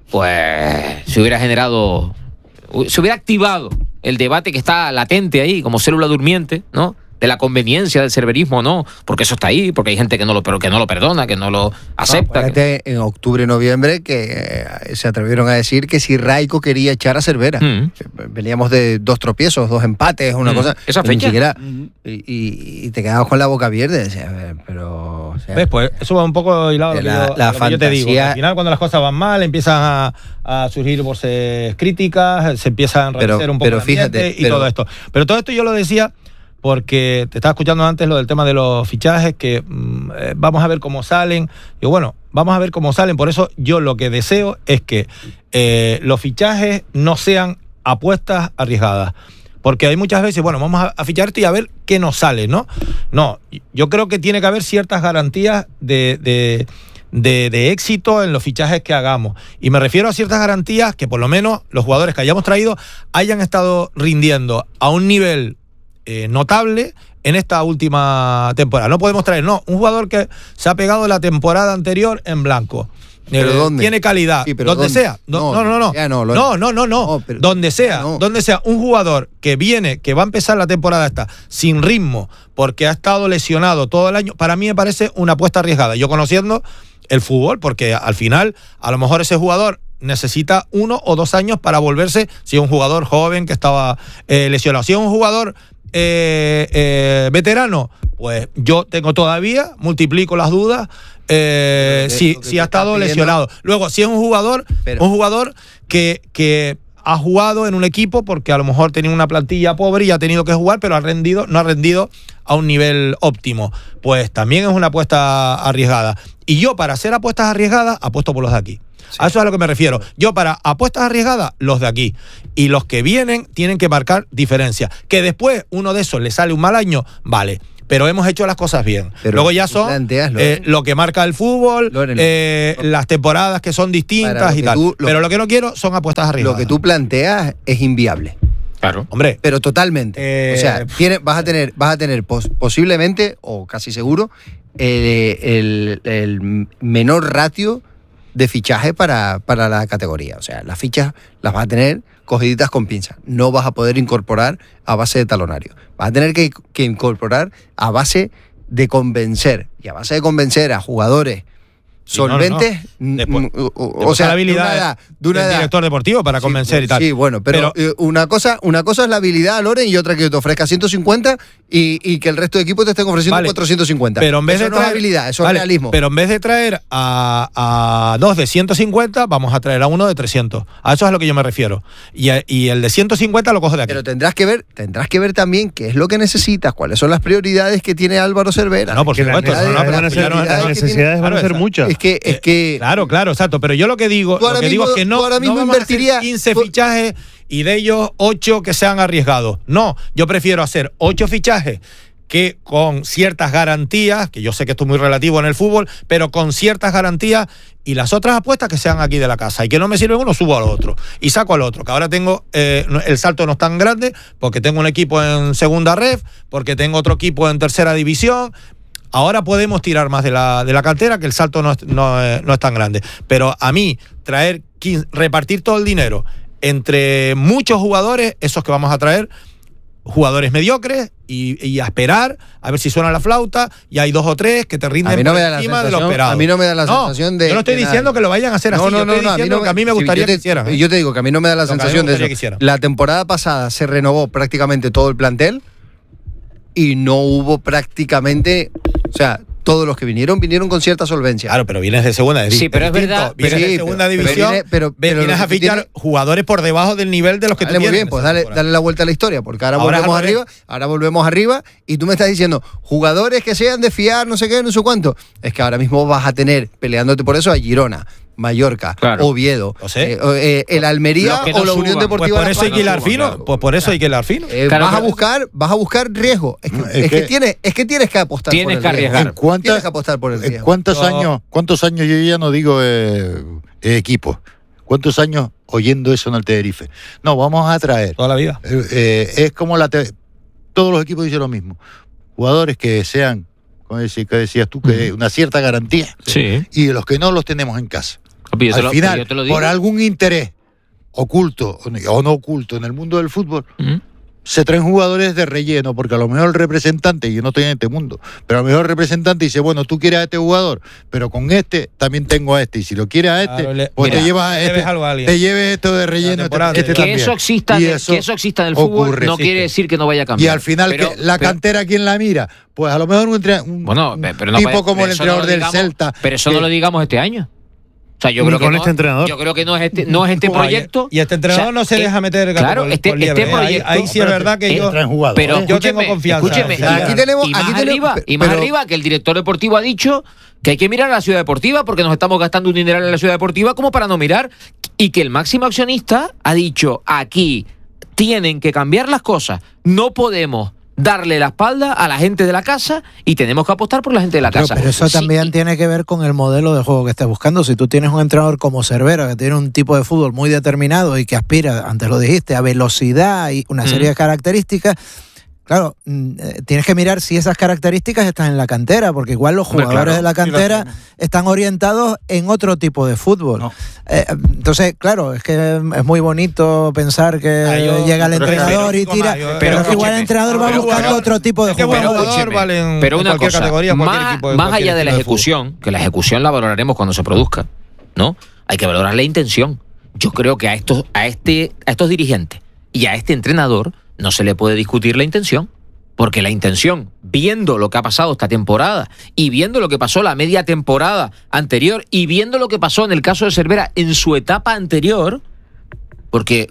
pues se hubiera generado. Se hubiera activado el debate que está latente ahí, como célula durmiente, ¿no? De la conveniencia del cerverismo o no, porque eso está ahí, porque hay gente que no lo, pero que no lo perdona, que no lo acepta. que- Acuérdate en octubre, noviembre, que eh, se atrevieron a decir que si Raiko quería echar a Cervera. Mm. Veníamos de dos tropiezos, dos empates, una Mm. cosa. Esa Ni fecha. siquiera- y, y- y te quedabas con la boca abierta y decías, a ver, pero. o sea, ¿Ves? Pues eso va un poco hilado a lo que, La- yo, la a lo que yo te digo. fantasía- Al final, cuando las cosas van mal, empiezan a, a surgir voces críticas, se empieza a enrarecer Pero- un poco pero el ambiente fíjate, y pero- todo esto. Pero todo esto yo lo decía porque te estaba escuchando antes lo del tema de los fichajes, que mm, eh, vamos a ver cómo salen. Y bueno, vamos a ver cómo salen. Por eso yo lo que deseo es que eh, los fichajes no sean apuestas arriesgadas. Porque hay muchas veces, bueno, vamos a, a ficharte y a ver qué nos sale, ¿no? No, yo creo que tiene que haber ciertas garantías de, de, de, de éxito en los fichajes que hagamos. Y me refiero a ciertas garantías que por lo menos los jugadores que hayamos traído hayan estado rindiendo a un nivel eh, notable en esta última temporada. No podemos traer, no, un jugador que se ha pegado la temporada anterior en blanco. ¿Pero Eh, dónde? Tiene calidad. Sí, pero donde ¿dónde? sea. No, No, no, no. No, ya no, lo- no, no, no, no. No, pero- donde sea, no. donde sea. Un jugador que viene, que va a empezar la temporada esta sin ritmo, porque ha estado lesionado todo el año, para mí me parece una apuesta arriesgada. Yo conociendo el fútbol, porque al final, a lo mejor ese jugador necesita uno o dos años para volverse, si es un jugador joven que estaba eh, lesionado. Si es un jugador eh, eh, veterano, pues yo tengo todavía, multiplico las dudas, eh, Lo que- si, lo que si te ha está estado pidiendo- lesionado. Luego, si es un jugador, Pero- un jugador que, que ha jugado en un equipo porque a lo mejor tenía una plantilla pobre y ha tenido que jugar, pero ha rendido, no ha rendido a un nivel óptimo. Pues también es una apuesta arriesgada. Y yo, para hacer apuestas arriesgadas, apuesto por los de aquí. A eso es a lo que me refiero. Yo, para apuestas arriesgadas, los de aquí. Y los que vienen tienen que marcar diferencia. Que después uno de esos le sale un mal año, vale. pero hemos hecho las cosas bien. Pero luego ya son planteas, eh, lo que marca el fútbol, Loren, eh, lo- las temporadas que son distintas lo y que tal. tú- lo- pero lo que no quiero son apuestas arriesgadas. Lo que tú planteas es inviable. Claro. Hombre, Pero totalmente. Eh, o sea, tiene, vas a tener, vas a tener pos- posiblemente, o casi seguro, el, el- el menor ratio de fichaje para, para la categoría. O sea, las fichas las vas a tener cogiditas con pinzas. No vas a poder incorporar a base de talonario. Vas a tener que, que incorporar a base de convencer. Y a base de convencer a jugadores Sí, no, no, no. solventes, Después- mm, o, o- o después sea, la de habilidad una edad, de una del edad- director deportivo para Sí, convencer y tal. Sí, bueno, pero, Pero- eh, una, cosa, una cosa es la habilidad, Loren, y otra que te ofrezca ciento cincuenta y, y que el resto de equipos te estén ofreciendo Vale, cuatrocientos cincuenta. Pero en vez eso de no traer, es habilidad, eso vale, es realismo. Pero en vez de traer a, a dos de ciento cincuenta, vamos a traer a uno de trescientos. A eso es a lo que yo me refiero. Y, a- y el de ciento cincuenta lo cojo de aquí. Pero tendrás que ver, tendrás que ver también qué es lo que necesitas, cuáles son las prioridades que tiene Álvaro Cervera. No, por Que las supuesto. No, no, necesidades pero van a ya ser- no- las que necesidades tiene- van a claro, ser esa- muchas. Es que, es Eh, que Claro, claro, exacto. Pero yo lo que digo, Tú ahora lo que digo mismo- es que no, tú ahora mismo no vamos a hacer invertirías- quince tú- fichajes y de ellos ocho que sean arriesgados. No, yo prefiero hacer ocho fichajes que con ciertas garantías, que yo sé que esto es muy relativo en el fútbol, pero con ciertas garantías y las otras apuestas que sean aquí de la casa. Y que no me sirve uno, subo al otro. Y saco al otro, que ahora tengo, eh, no- el salto no es tan grande, porque tengo un equipo en segunda ref, porque tengo otro equipo en tercera división. Ahora podemos tirar más de la, de la cantera, que el salto no es, no, es, no es tan grande. Pero a mí, traer, quince, repartir todo el dinero entre muchos jugadores, esos que vamos a traer, jugadores mediocres, y, y a esperar a ver si suena la flauta, y hay dos o tres que te rinden A mí no por me da la encima de lo sensación- esperado. a mí no me da la No, sensación de- Yo no estoy de diciendo nada. que lo vayan a hacer así, yo estoy a mí diciendo no que a mí me sí, gustaría yo te- que hicieran. ¿eh? Yo te digo que a mí no me da la Lo que a mí me sensación de gustaría eso. que hicieran. La temporada pasada se renovó prácticamente todo el plantel y no hubo prácticamente, o sea, todos los que vinieron vinieron con cierta solvencia. Claro, pero vienes de segunda división. Sí, pero es verdad, Vienes pero- de sí, segunda pero- división, pero viene- pero- pero vienes lo a que tú fichar tienes- jugadores por debajo del nivel de los que Vale, tú muy tienes. bien, pues esta dale, temporada. dale la vuelta a la historia, porque ahora, Ahora es volvemos al revés. arriba, ahora volvemos arriba, y tú me estás diciendo, jugadores que sean de fiar, no sé qué, no sé cuánto. Es que ahora mismo vas a tener, peleándote por eso, a Girona, Mallorca, Claro. Oviedo, Lo sé. eh, eh, el Almería Los que o no la Unión suban. Pues Deportiva por Las eso hay que Palmas. hilar suban, fino. claro. Pues por eso hay que hilar fino. Eh, Claro, vas a pero- buscar, vas a buscar riesgo. Es que, Es es que que- tienes, es que tienes que apostar Tienes por el que riesgo. arriesgar. ¿En cuántas- Tienes que apostar por el ¿En riesgo. cuántos No. años, cuántos años yo ya no digo eh, eh, equipos? ¿Cuántos años oyendo eso en el Tenerife? No, vamos a traer. Toda la vida. Eh, eh, es como la te- todos los equipos dicen lo mismo. Jugadores que sean, como decías, que decías tú, que una cierta garantía. Sí. Y de los que no los tenemos en casa. Papi, yo te Al lo- final, yo te lo digo. por algún interés oculto o no oculto en el mundo del fútbol, Ujú. se traen jugadores de relleno, porque a lo mejor el representante, y yo no estoy en este mundo, pero a lo mejor el representante dice, bueno, tú quieres a este jugador, pero con este también tengo a este, y si lo quieres a este, Claro, le- pues mira, te llevas a le debes este, algo a alguien. te lleves esto de relleno, temporada este, este anterior. Que también. eso exista, Y en- eso que eso exista en el fútbol ocurre, no existe. quiere decir que no vaya a Y cambiar. al final, Pero- que la pero- cantera, ¿quién la mira? Pues a lo mejor un, entre- un- Bueno, un pero no tipo vaya- como pero el eso no entrenador lo del digamos- Celta. Pero eso que- no lo digamos este año. O sea, yo Ni creo que con no, este entrenador. Yo creo que no es este, no es este No, proyecto. Y este entrenador O sea, no se eh, deja meter el gato claro, por- este, por liebre, este ¿eh? Ahí- proyecto. Ahí, sí es verdad que eh, yo. traen jugadores. Pero Yo tengo escúcheme, confianza. escúcheme, Sí, y- aquí tenemos- y más aquí tenemos- arriba, y más pero- arriba que el director deportivo ha dicho que hay que mirar a la ciudad deportiva porque nos estamos gastando un dineral en la ciudad deportiva como para no mirar, y que el máximo accionista ha dicho aquí tienen que cambiar las cosas, no podemos darle la espalda a la gente de la casa y tenemos que apostar por la gente de la Pero, casa. pero eso Sí, también tiene que ver con el modelo de juego que estés buscando. Si tú tienes un entrenador como Cervera, que tiene un tipo de fútbol muy determinado y que aspira, antes lo dijiste, a velocidad y una serie Mm. de características, claro, mm, eh, tienes que mirar si esas características están en la cantera, porque igual los Hombre, jugadores claro, de la sí las cantera tienen. están orientados en otro tipo de fútbol. No. Eh, entonces, claro, es que es muy bonito pensar que Ah, yo- llega el pero es que- entrenador y pero- tira, pero- pero, es que igual escúcheme, el entrenador va pero buscando jugador- otro tipo de Es que buen jugador. jugador escúcheme, vale en, pero en una cualquier cosa, categoría, cualquier más, equipo, en más cualquier allá de la estilo fútbol. ejecución, que la ejecución la valoraremos cuando se produzca, ¿no? Hay que valorar la intención. Yo creo que a estos, a este, a estos dirigentes y a este entrenador no se le puede discutir la intención. Porque la intención, viendo lo que ha pasado esta temporada y viendo lo que pasó la media temporada anterior y viendo lo que pasó en el caso de Cervera en su etapa anterior, porque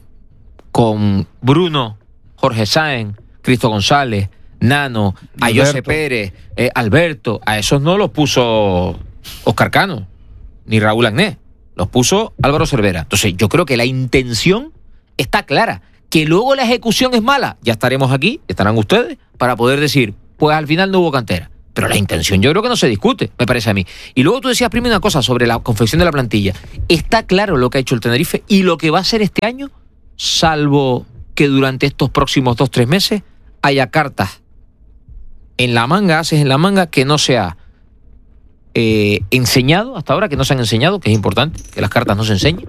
con Bruno, Jorge Sáenz, Cristo González, Nano, a José Alberto. Pérez, eh, Alberto, a esos no los puso Óscar Cano, ni Raúl Agnés, los puso Álvaro Cervera. Entonces yo creo que la intención está clara. Que luego la ejecución es mala, ya estaremos aquí, estarán ustedes, para poder decir, pues al final no hubo cantera. Pero la intención yo creo que no se discute, me parece a mí. Y luego tú decías primero una cosa sobre la confección de la plantilla. Está claro lo que ha hecho el Tenerife y lo que va a hacer este año, salvo que durante estos próximos dos, tres meses haya cartas en la manga, haces en la manga, que no se ha eh, enseñado hasta ahora, que no se han enseñado, que es importante, que las cartas no se enseñen,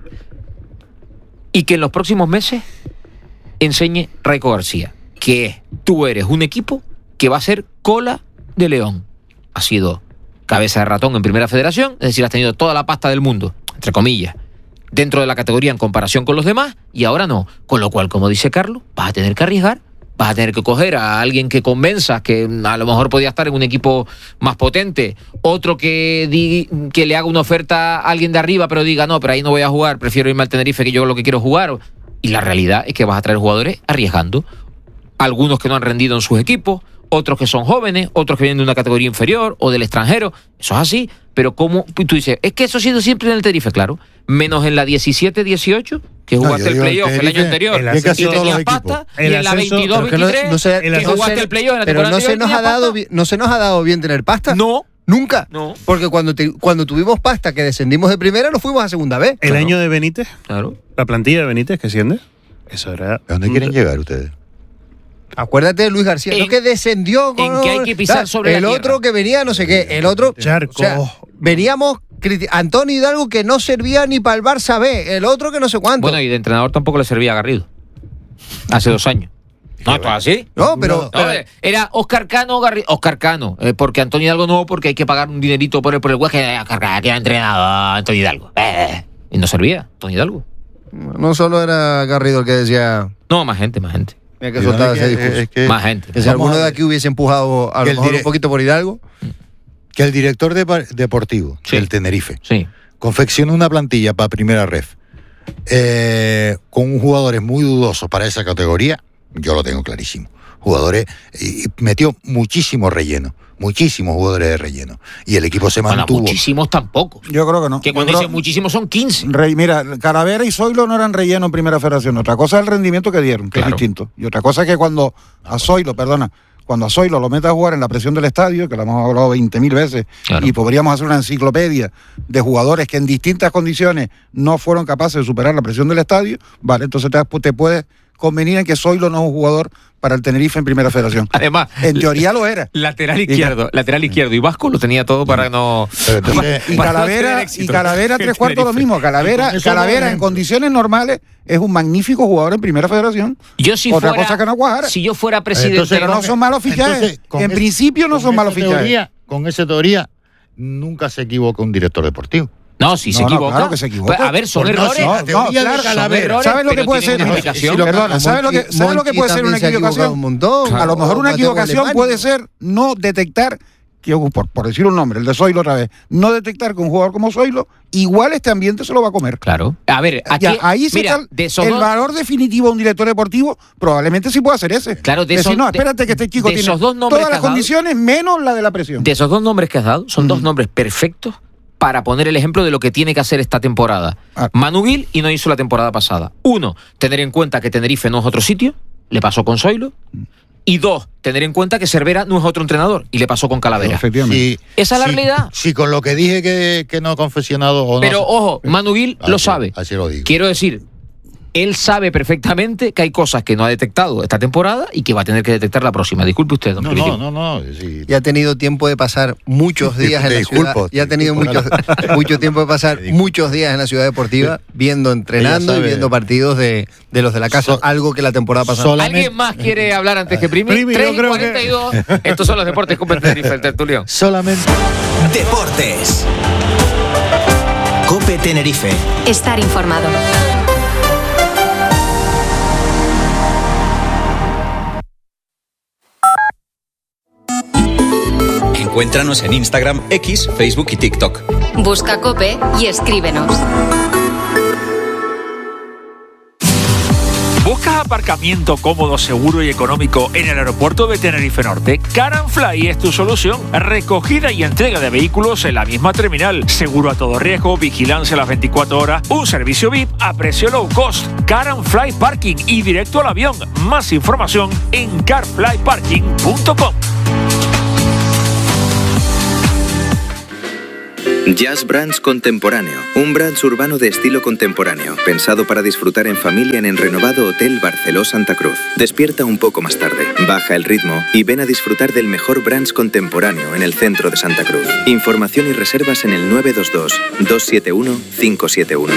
y que en los próximos meses enseñe Raico García, que es, tú eres un equipo que va a ser cola de león. Ha sido cabeza de ratón en Primera Federación, es decir, has tenido toda la pasta del mundo, entre comillas, dentro de la categoría en comparación con los demás, y ahora no. Con lo cual, como dice Carlos, vas a tener que arriesgar, vas a tener que coger a alguien que convenzas que a lo mejor podía estar en un equipo más potente, otro que, di, que le haga una oferta a alguien de arriba, pero diga, no, pero ahí no voy a jugar, prefiero irme al Tenerife, que yo lo que quiero jugar. Y la realidad es que vas a traer jugadores arriesgando. Algunos que no han rendido en sus equipos, otros que son jóvenes, otros que vienen de una categoría inferior o del extranjero. Eso es así, pero como tú dices, es que eso ha sido siempre en el Tenerife, claro, menos en la diecisiete dieciocho, que jugaste no, el playoff el, el año anterior, el y tenías pasta, y en la veintidós veintitrés, no, no se, que no jugaste se, el playoff en la pero temporada no se nos ha dado bien, no se nos ha dado bien tener pasta. No. Nunca. No. Porque cuando, te, cuando tuvimos pasta que descendimos de primera, nos fuimos a segunda vez. El Claro. año de Benítez, Claro. la plantilla de Benítez que asciende, eso era... ¿A dónde quieren llegar ustedes? Acuérdate de Luis García, En- no que descendió con, en que hay que pisar ¿sabes? sobre la el otro tierra. que venía, no sé qué, el otro. Charco. O sea, veníamos criti- Antonio Hidalgo que no servía ni para el Barça B, el otro que no sé cuánto. Bueno, y de entrenador tampoco le servía a Garrido. Hace dos años. No, esto es así. no, pero, No, pero- era Óscar Cano, Garrido. Óscar Cano, eh, porque Antonio Hidalgo no, porque hay que pagar un dinerito por el, por el hueco. Que Óscar Cano, que ha entrenado a Antonio Hidalgo. Eh, y no servía, Antonio Hidalgo. no solo era Garrido el que decía No, más gente, más gente. mira que soltaba ese discurso. Es que, Más gente. que si vamos alguno a de ver. aquí hubiese empujado a Que lo el mejor dire- un poquito por Hidalgo. que el director de, deportivo Sí. del Tenerife Sí. confecciona una plantilla para primera ref eh, con jugadores muy dudosos para esa categoría, yo lo tengo clarísimo. Jugadores, y metió muchísimos rellenos, muchísimos jugadores de relleno. Y el equipo se Bueno, mantuvo. muchísimos tampoco. Yo creo que no. Que Yo cuando creo- dicen muchísimos son quince. Rey, mira, Calavera y Zoilo no eran relleno en Primera Federación. Otra cosa es el rendimiento que dieron, que Claro. es distinto. Y otra cosa es que cuando a Zoilo, perdona, cuando a Zoilo lo meta a jugar en la presión del estadio, que lo hemos hablado veinte mil veces, Claro. y podríamos hacer una enciclopedia de jugadores que en distintas condiciones no fueron capaces de superar la presión del estadio, vale, entonces te, te puedes convenir en que Zoilo no es un jugador para el Tenerife en Primera Federación. Además, En teoría lo era. lateral izquierdo, lateral izquierdo y Vasco lo tenía todo para no. Pero entonces, Y Para no Calavera, tener y éxito. Calavera tres cuartos lo mismo. Y Calavera, con eso Calavera no en ejemplo. condiciones normales es un magnífico jugador en Primera Federación. Yo si Otra fuera, cosa que no cuadra. si yo fuera presidente, Entonces, Pero no son malos fichajes. entonces, con En es- principio no con son malos esa fichajes. teoría- con esa teoría, nunca se equivoca un director deportivo. no, si se No, no, equivoca, claro que se equivoca. pues, a ver, son Por no, errores. sí, la teoría de claro, Calavera. son errores, ¿Sabes lo que pero puede tienen ser? una Mira, explicación. si lo- Perdona, ¿sabes lo que- Monchi- ¿sabes lo que puede ser Monchi una también se ha equivocado equivocación? un montón. A lo mejor O una Mateo equivocación Alemán. puede ser no detectar, que, por, por decir un nombre, el de Zoilo otra vez, no detectar que un jugador como Zoilo, igual este ambiente se lo va a comer. Claro. A ver, aquí, Ya, ahí se mira, está de esos el dos- valor definitivo de un director deportivo, probablemente sí pueda ser ese. Claro, de Decir, esos- no, de- espérate que este chico de tiene esos dos nombres todas que las has dado- condiciones menos la de la presión. de esos dos nombres que has dado, son dos nombres perfectos para poner el ejemplo de lo que tiene que hacer esta temporada. Ah. Manu Gil y no hizo la temporada pasada. Uno, tener en cuenta que Tenerife no es otro sitio, le pasó con Zoilo. Y dos, tener en cuenta que Cervera no es otro entrenador y le pasó con Calavera. Efectivamente. Si- Esa es la si- realidad. Si con lo que dije que, que no ha confesionado o no. Pero ojo, Manu Gil Así- lo sabe. Así lo digo. Quiero decir, él sabe perfectamente que hay cosas que no ha detectado esta temporada y que va a tener que detectar la próxima. Disculpe usted, don No, Primitivo. no, no, no. sí. Y ha tenido tiempo de pasar muchos días en Te la disculpo, ciudad. Y ha te tenido disculpo. mucho, mucho tiempo de pasar Te disculpo. muchos días en la ciudad deportiva, viendo, entrenando Ella y sabe. viendo partidos de, de los de la casa. So- algo que la temporada pasada. solamente- ¿Alguien más quiere hablar antes que Primi? Primi, yo tres y creo cuarenta y dos. Estos son los deportes con Tenerife, el tertulión. Solamente. Deportes. Cope Tenerife. Estar informado. Encuéntranos en Instagram, X, Facebook y TikTok. Busca Cope y escríbenos. ¿Buscas aparcamiento cómodo, seguro y económico en el aeropuerto de Tenerife Norte? Car and Fly es tu solución. Recogida y entrega de vehículos en la misma terminal. Seguro a todo riesgo, vigilancia a las veinticuatro horas, un servicio V I P a precio low cost. Car and Fly Parking y directo al avión. Más información en car fly parking punto com. Jazz Brands Contemporáneo, un brunch urbano de estilo contemporáneo, pensado para disfrutar en familia en el renovado Hotel Barceló Santa Cruz. Despierta un poco más tarde, baja el ritmo y ven a disfrutar del mejor brunch contemporáneo en el centro de Santa Cruz. Información y reservas en el nueve dos dos, dos siete uno, cinco siete uno.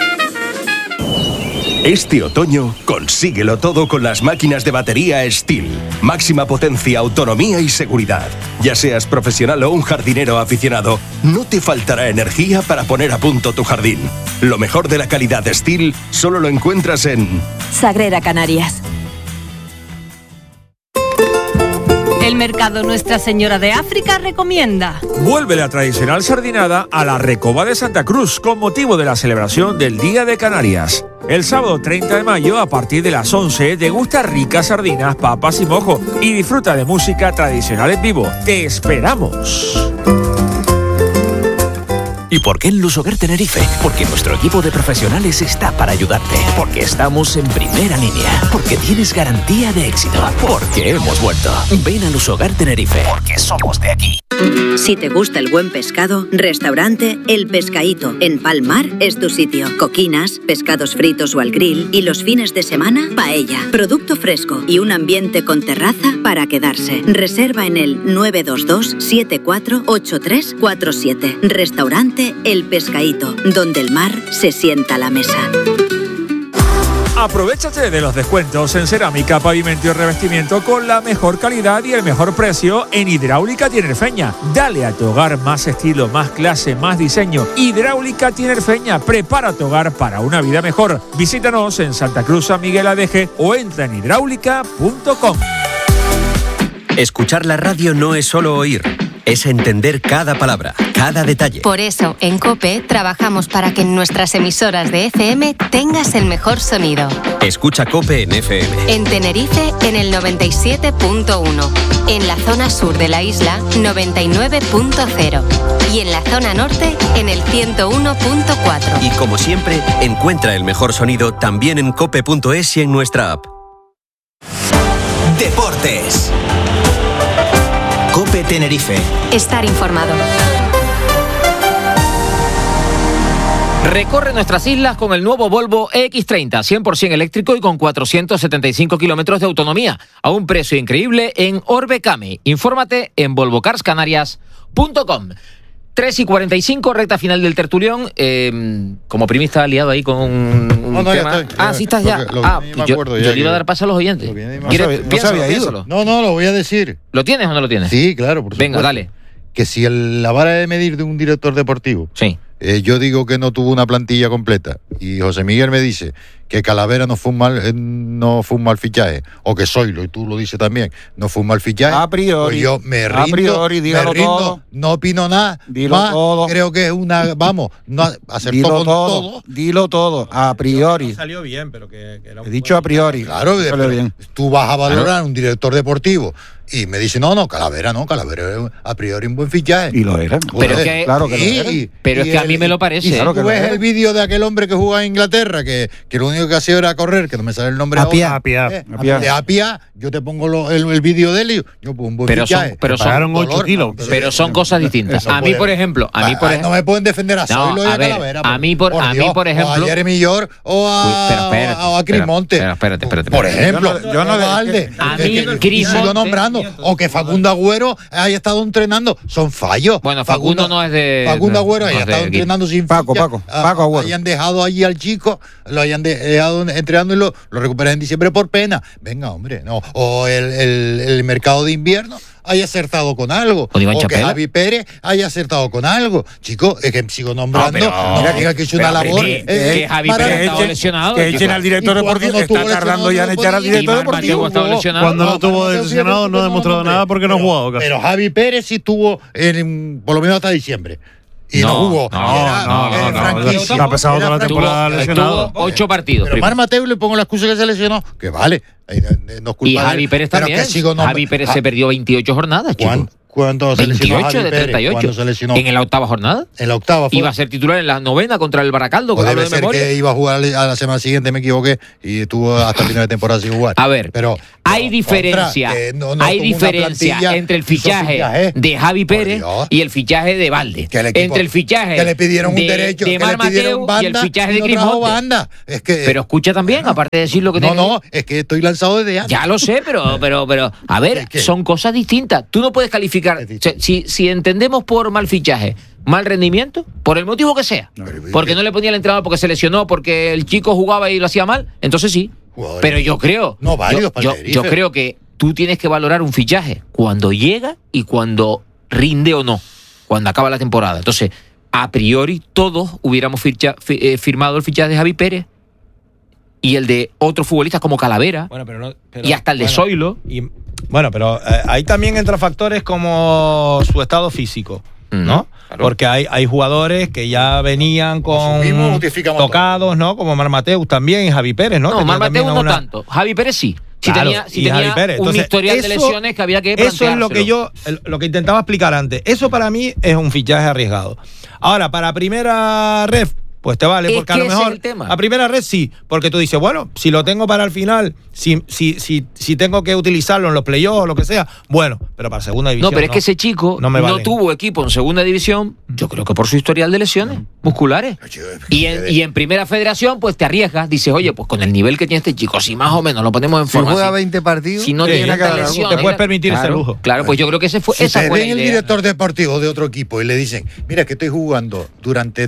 Este otoño, consíguelo todo con las máquinas de batería Stihl. Máxima potencia, autonomía y seguridad. Ya seas profesional o un jardinero aficionado, no te faltará energía para poner a punto tu jardín. Lo mejor de la calidad Stihl solo lo encuentras en Sagrera Canarias. El mercado Nuestra Señora de África recomienda. Vuelve la tradicional sardinada a la Recoba de Santa Cruz con motivo de la celebración del Día de Canarias. El sábado treinta de mayo, a partir de las once, degusta ricas sardinas, papas y mojo y disfruta de música tradicional en vivo. ¡Te esperamos! ¿Y por qué en Lusoguer Tenerife? Porque nuestro equipo de profesionales está para ayudarte. Porque estamos en primera línea. Porque tienes garantía de éxito. Porque hemos vuelto. Ven a Lusoguer Tenerife. Porque somos de aquí. Si te gusta el buen pescado, restaurante El Pescaíto en Palmar es tu sitio. Coquinas, pescados fritos o al grill y los fines de semana, paella. Producto fresco y un ambiente con terraza para quedarse. Reserva en el nueve dos dos, siete cuatro ocho tres cuatro siete. Restaurante El Pescaíto, donde el mar se sienta a la mesa. Aprovechate de los descuentos en cerámica, pavimento y revestimiento con la mejor calidad y el mejor precio en Hidráulica Tinerfeña. Dale a tu hogar más estilo, más clase, más diseño. Hidráulica Tinerfeña, prepara tu hogar para una vida mejor. Visítanos en Santa Cruz, San Miguel Adeje o entra en hidráulica punto com. Escuchar la radio no es solo oír, es entender cada palabra, cada detalle. Por eso, en COPE trabajamos para que en nuestras emisoras de F M tengas el mejor sonido. Escucha COPE en F M. En Tenerife, en el noventa y siete punto uno. En la zona sur de la isla, noventa y nueve punto cero. Y en la zona norte, en el ciento uno punto cuatro. Y como siempre, encuentra el mejor sonido también en cope punto es y en nuestra app. Deportes. COPE Tenerife. Estar informado. Recorre nuestras islas con el nuevo Volvo E X treinta, cien por ciento eléctrico y con cuatrocientos setenta y cinco kilómetros de autonomía, a un precio increíble en Orbecame. Infórmate en volvo cars canarias punto com. tres y cuarenta y cinco, recta final del tertulión. Eh, como Primi está liado ahí con un no, no, tema. Estoy, ah, sí estás ya. Lo, lo ah, yo, yo, ya yo le iba a dar paso a los oyentes. ¿Quieres? No se había ido. No, no, lo voy a decir. ¿Lo tienes o no lo tienes? Sí, claro, por supuesto. Venga, dale. Que si el, la vara de medir de un director deportivo, sí. eh, yo digo que no tuvo una plantilla completa y José Miguel me dice que Calavera no fue un mal, eh, no fue un mal fichaje, o que Zoilo, y tú lo dices también, no fue un mal fichaje, a priori, pues yo me rindo, a priori, dígalo me rindo, todo. No opino nada, dilo más, todo. Creo que es una, vamos, no acertó dilo con todo, todo. Dilo todo, a priori. Salió bien, pero que, que era un He dicho a priori. Claro, salió bien. Tú vas a valorar claro. un director deportivo y me dice, no, no, Calavera no, Calavera es a priori un buen fichaje. Y lo era. Pero es que, claro que y, lo era. Y, pero y es que el, a mí me lo parece. Y si claro tú ves el vídeo de aquel hombre que jugaba en Inglaterra, que, que lo único que hacía era correr, que no me sale el nombre Apia. ahora. Apia. Eh, Apia. De Apia, yo te pongo lo, el, el vídeo de él y yo pues un buen pero fichaje. Son, pero son ocho kilos. Pero, pero son cosas distintas. A mí, por ejemplo, a mí por ejemplo, no me pueden defender a Zoilo no, y a, a ver, Calavera. A mí por, por a Dios, mí por ejemplo, o a Jeremy York o a, Uy, pero espérate, o a Cris Monte. Pero espérate, espérate, Por ejemplo, yo no, yo no Valde. A mí Cris sigo nombrando o que Facundo Agüero haya estado entrenando, son fallos. Bueno, Facundo, Facundo no es de Facundo Agüero haya no estado entrenando sin Paco, Paco, Paco Agüero. Hayan dejado allí al chico, lo hayan dejado entrenando y lo, lo recuperan en diciembre por pena. Venga, hombre, no. O el, el, el mercado de invierno haya acertado con algo. O, o que Javi Pérez haya acertado con algo. Chicos, es que sigo nombrando. No, pero, mira que, que, que hecho una labor. Que, eh, que Javi Pérez ha estado lesionado. Que echen al director deportivo. Está tardando ya en echar al director deportivo. Cuando no estuvo lesionado no ha demostrado nada porque no ha jugado. Pero Javi Pérez sí estuvo en, por lo menos hasta diciembre. Y no, no jugó. No, era, no, no, no, no, no. Ha pasado toda la temporada lesionado. Ocho partidos. Pero Mar Mateo le pongo la excusa que se lesionó. Que vale. No es culpa y Javi Pérez también. Javi Pérez se perdió veintiocho jornadas, chico. Cuando se lesionó veintiocho Javi de Pérez, treinta y ocho. cuando se lesionó. En la octava jornada. En la octava fue. Iba a ser titular en la novena contra el Baracaldo. O Hablo debe de ser memoria. que iba a jugar a la semana siguiente, me equivoqué, y estuvo hasta el final de temporada sin jugar. A ver, pero hay no, diferencia, contra, eh, no, no hay como una diferencia plantilla entre el hizo fichaje, fichaje. de Javi Pérez Dios. y el fichaje de Valde. Que el equipo- entre el fichaje que le pidieron de, un derecho, de que Mar le pidieron Mateu banda y el fichaje y de no Cris trajo Monte. banda. Es que, Pero escucha también, aparte de decir lo que no, te no, es que estoy lanzado desde antes. Ya lo sé, pero, pero, pero, a ver, son cosas distintas. Tú no puedes calificar. O sea, si, si entendemos por mal fichaje, mal rendimiento, por el motivo que sea, porque no le ponía el entrenador, porque se lesionó, porque el chico jugaba y lo hacía mal, entonces sí. Jugadores Pero yo creo, no válidos yo, para yo, el Tenerife. yo creo que tú tienes que valorar un fichaje cuando llega y cuando rinde o no, cuando acaba la temporada. Entonces, a priori, todos hubiéramos ficha, fi- eh, firmado el fichaje de Javi Pérez y el de otros futbolistas como Calavera, Bueno, pero no- pero- y hasta el de bueno, Zoilo. y- bueno, pero eh, ahí también entran factores como su estado físico, ¿no? Porque hay, hay jugadores que ya venían con subimos, justificamos tocados, ¿no? Como Mar Mateus también y Javi Pérez, ¿no? No, Tenía Mar Mateu también no una- tanto. Javi Pérez sí. Si Claro, tenía, si y tenía Javi Pérez. un Entonces, historial de eso- lesiones que había que Eso es lo que planteárselo. yo, el- lo que intentaba explicar antes. Eso para mí es un fichaje arriesgado. Ahora, para primera ref, pues te vale, Es porque a que lo ese es mejor el tema. a primera red sí, porque tú dices, bueno, si lo tengo para el final, si, si, si, si tengo que utilizarlo en los playoffs o lo que sea, bueno, pero para segunda división. No, pero es que ese chico no no, me vale. tuvo equipo en segunda división, yo creo que por su historial de lesiones musculares. Y en, y en primera federación, pues te arriesgas, dices, oye, pues con el nivel que tiene este chico, si más o menos lo ponemos en Si forma. juega si- veinte partidos, si no Sí, tiene tiene que tantas dar algo. lesiones. Te puedes permitir ese claro, lujo. Claro, pues yo creo que ese fue, Si esa te fue la ven el idea. director deportivo de otro equipo y le dicen, mira, que estoy jugando durante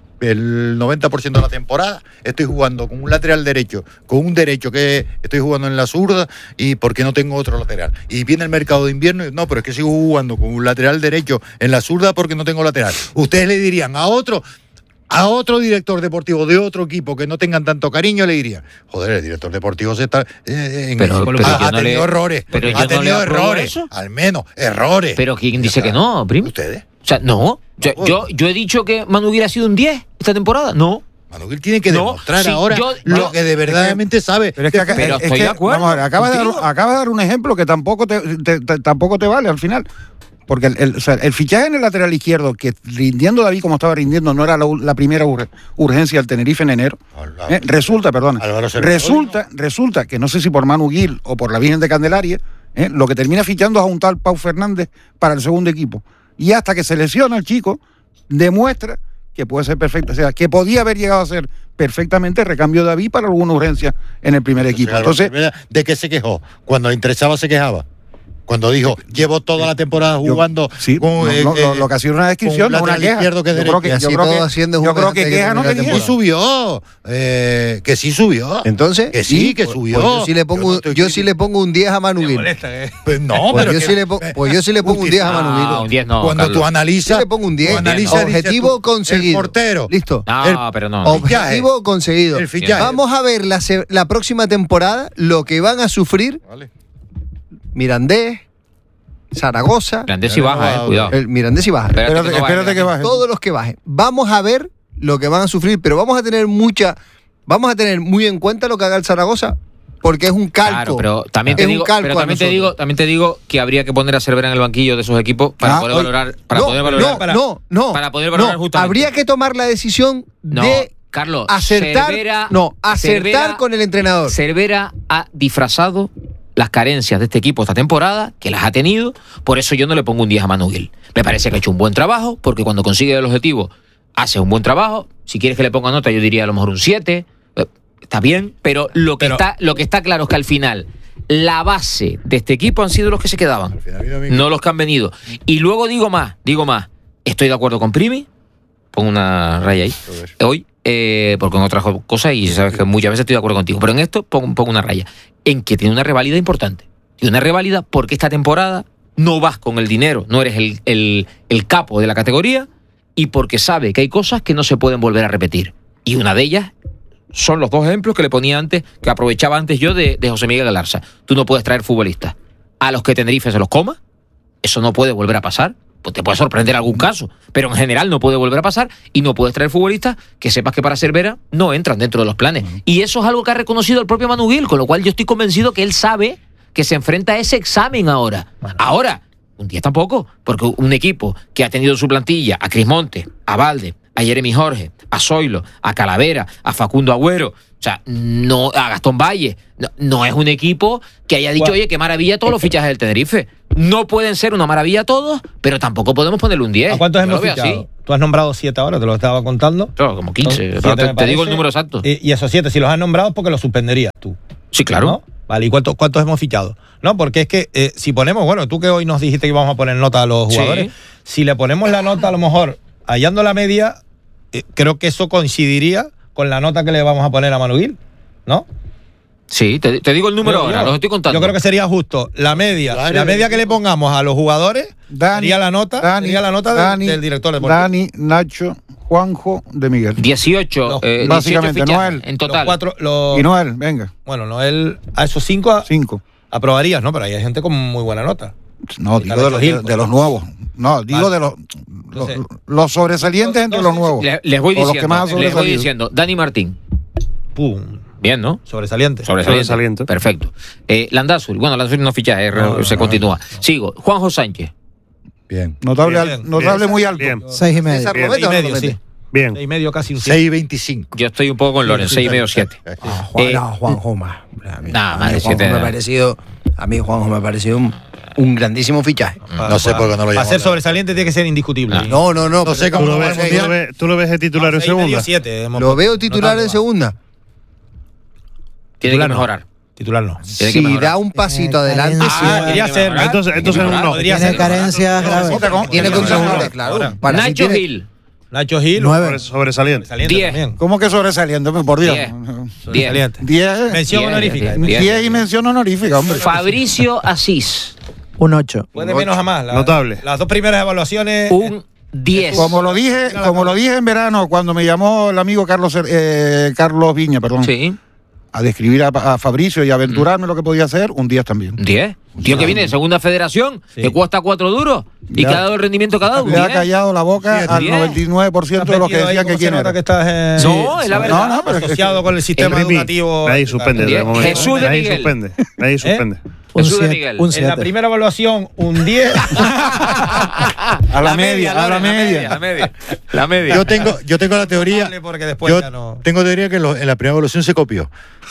el noventa por ciento de la temporada, estoy jugando con un lateral derecho, con un derecho que estoy jugando en la zurda y porque no tengo otro lateral. Y viene el mercado de invierno y no, pero es que sigo jugando con un lateral derecho en la zurda porque no tengo lateral. Ustedes le dirían a otro, a otro director deportivo de otro equipo que no tengan tanto cariño, le dirían, joder, el director deportivo se está eh, en Pero- ha, pero ha yo no tenido le- errores, pero yo ha no le tenido apruebo errores, eso. al menos errores. Pero ¿quién dice que no, primo? ¿Ustedes? O sea, no. Yo, yo, yo he dicho que Manu Guil ha sido un diez esta temporada. No. Manu Guil tiene que No, demostrar sí, ahora yo- lo yo- que de verdaderamente sabe. Pero es que, acá- Pero es estoy que, de acuerdo vamos a ver, acaba, de dar, contigo. acaba de dar un ejemplo que tampoco te, te- te- tampoco te vale al final. Porque el, el- o sea, el fichaje en el lateral izquierdo, que rindiendo David como estaba rindiendo, no era la, u- la primera ur- urgencia del Tenerife en enero. Eh, resulta, perdón. Álvaro Cervera. Resulta, resulta que no sé si por Manu Guil o por la Virgen de Candelaria, eh, lo que termina fichando es a un tal Pau Fernández para el segundo equipo. Y hasta que se lesiona el chico, demuestra que puede ser perfecto. O sea, que podía haber llegado a ser perfectamente recambio de David para alguna urgencia en el primer equipo. Álvaro Entonces, Cervera, ¿de qué se quejó? Cuando le interesaba se quejaba. Cuando dijo, llevo toda la temporada jugando sí, con, no, eh, no, lo, eh, lo que ha sido una descripción, con no una lateral queja. izquierdo que yo derecho. creo que, Y yo así creo todo que, haciendo yo jugar creo que antes de queja no terminar la tenía. temporada. Sí subió, eh, que sí subió. Entonces, que sí, que pues- subió. pues yo sí le pongo, yo sí le pongo un diez a Manu Guil. Pues no, Pues pero yo que- sí le po- pues yo sí le pongo un diez a Manu Guil. No, un diez no, Cuando Carlos. tú analizas, Yo le pongo un diez. tú analizas, Objetivo dices tú, conseguido. El portero. Listo. No, El- pero no. Objetivo conseguido. El fichaje. Vamos a ver la, se- la próxima temporada lo que van a sufrir Mirandés, Zaragoza. Mirandés sí baja, eh, cuidado. El Mirandés sí baja. Espérate Espérate, que no baje, espérate que baje. Todos los que bajen. Vamos a ver lo que van a sufrir, pero vamos a tener mucha, vamos a tener muy en cuenta lo que haga el Zaragoza, porque es un calco. Claro, pero también te Es un digo, calco pero a también te nosotros. digo, también te digo que habría que poner a Cervera en el banquillo de esos equipos para Ah, poder oye, valorar, para no, poder valorar, no, para, no, no, para poder valorar no, justamente. habría que tomar la decisión No, de Carlos, acertar, Cervera- no, acertar Cervera- con el entrenador. Cervera ha disfrazado las carencias de este equipo esta temporada, que las ha tenido, por eso yo no le pongo un diez a Manu Guil. Me parece que ha hecho un buen trabajo, porque cuando consigue el objetivo hace un buen trabajo. Si quieres que le ponga nota, yo diría a lo mejor un siete. Eh, Está bien, pero lo que, Pero- está, lo que está claro es que al final la base de este equipo han sido los que se quedaban, no los que han venido. Y luego digo más, digo más, estoy de acuerdo con Primi, pongo una raya ahí, hoy, eh, porque en otras cosas, y sabes que muchas veces estoy de acuerdo contigo, pero en esto pongo, pongo una raya, en que tiene una reválida importante. Y una reválida porque esta temporada no vas con el dinero, no eres el, el, el capo de la categoría, y porque sabe que hay cosas que no se pueden volver a repetir. Y una de ellas son los dos ejemplos que le ponía antes, que aprovechaba antes yo de, de José Miguel Galarza. Tú no puedes traer futbolistas a los que Tenerife se los coma, eso no puede volver a pasar. Pues te puede sorprender algún caso, pero en general no puede volver a pasar, y no puedes traer futbolistas que sepas que para Cervera no entran dentro de los planes. Y eso es algo que ha reconocido el propio Manu Guil, con lo cual yo estoy convencido que él sabe que se enfrenta a ese examen ahora. Ahora, un diez tampoco, porque un equipo que ha tenido en su plantilla a Cris Montes, a Valde, a Jeremy Jorge, a Zoilo, a Calavera, a Facundo Agüero, o sea, no, a Gastón Valle, no, no es un equipo que haya dicho, bueno, oye, qué maravilla todos los fichajes del Tenerife. No pueden ser una maravilla todos, pero tampoco podemos ponerle un diez. ¿A cuántos Yo hemos lo veo fichado? así. Tú has nombrado siete ahora, te lo estaba contando. Claro, como quince, Son pero siete, te, me te digo parece. el número exacto. Y, y esos siete, si los has nombrado, es porque los suspenderías tú. Sí, claro. ¿No? Vale, ¿y cuántos, cuántos hemos fichado? No, porque es que eh, si ponemos, bueno, tú que hoy nos dijiste que íbamos a poner nota a los jugadores, Sí. si le ponemos la nota, a lo mejor, hallando la media, eh, creo que eso coincidiría con la nota que le vamos a poner a Manu Gil, ¿no? Sí, te, te digo el número Yo- ahora, yo- los estoy contando. Yo creo que sería justo la media, Claro, la media que le pongamos a los jugadores, Dani, sería la nota, Dani, sería la nota del- Dani, del director deportivo. Dani, Nacho, Juanjo, de Miguel. dieciocho, Los- eh, básicamente, dieciocho no fichajes él. en total. Los cuatro, los- Y Noel, venga. Bueno, Noel, a esos cinco a- Cinco. aprobarías, ¿no? Pero hay gente con muy buena nota. No, digo de los, de, de los nuevos. No, digo Vale. de los, los, Entonces, los sobresalientes entre los nuevos. Le- les voy O los que diciendo, más han les voy sobresalido. diciendo, Dani Martín. Pum. Bien, ¿no? Sobresaliente. Sobresaliente. Sobresaliente. Perfecto. Eh, Landázuri, bueno, Landázuri no ficha, eh, No, se no, continúa. Sigo. Juanjo Sánchez. Bien. Notable, Bien, al- bien, notable bien. muy alto. Bien. Seis y medio. César Bien. Romero, Seis y medio, no lo sí. mete. Bien. Seis y medio, casi un seis veinticinco. Yo estoy un poco con Loren, seis y medio, siete. Ah, Juan, Eh, no, Juanjo más. A mí- Nah, a más mí de Juanjo siete, me ha no. parecido, a mí Juanjo me ha parecido un, un grandísimo fichaje. No sé por qué no lo Para llamo. ser sobresaliente tiene que ser indiscutible. No, no, no. No sé pero- cómo ¿Tú lo va ves, al tú lo Mundial. ves- tú lo ves de titular en Seis y medio, segunda? siete, hemos Lo veo puesto. titular Notable, en segunda. Tiene Titular que no. mejorar. Titular no. Tiene que Si mejorar. da un pasito Tiene adelante, carencia. sí. Ah, podría ser. mejorar. Entonces, entonces Tiene que un no. Podría Tiene ser. carencias graves. ¿Cómo? Tiene ¿Cómo? condiciones, claro. Para sí Nacho tiene- Gil. Nacho Gil. Nueve. Sobre- Sobresaliente. Sobresaliente Diez. también. ¿Cómo que sobresaliente? Por Dios. Diez. Sobresaliente. Diez. Mención Diez, honorífica. diez, diez. Diez y mención honorífica, hombre. Fabricio Asís. Un ocho. Puede menos a más. La- Notable. Las dos primeras evaluaciones. Un diez. Como lo dije, como lo dije en verano, cuando me llamó el amigo Carlos Cer- eh, Carlos Viña, perdón, Sí. a describir a, a Fabricio y aventurarme lo que podía hacer, un diez también. diez. Un tío que viene de segunda federación, Sí. que cuesta cuatro duros y Ya. que ha dado el rendimiento que ha dado. Un Le ha diez. callado la boca Diez. al Diez. noventa y nueve por ciento de los que Metido ahí, decían que ¿cómo se quién nota era. que estás eh, No, es la verdad. No, no, pero es que- asociado con el sistema El Rimi, educativo. Nadie suspende de Diez. momento. Jesús de Nadie Miguel. suspende. Nadie suspende. Un Jesús de siete. Miguel. Un En la siete. primera evaluación, un diez. A la media, a la Loren, media. La media. La media. Yo tengo, yo tengo la teoría. Porque después Yo ya no. tengo teoría que lo- en la primera evolución se copió.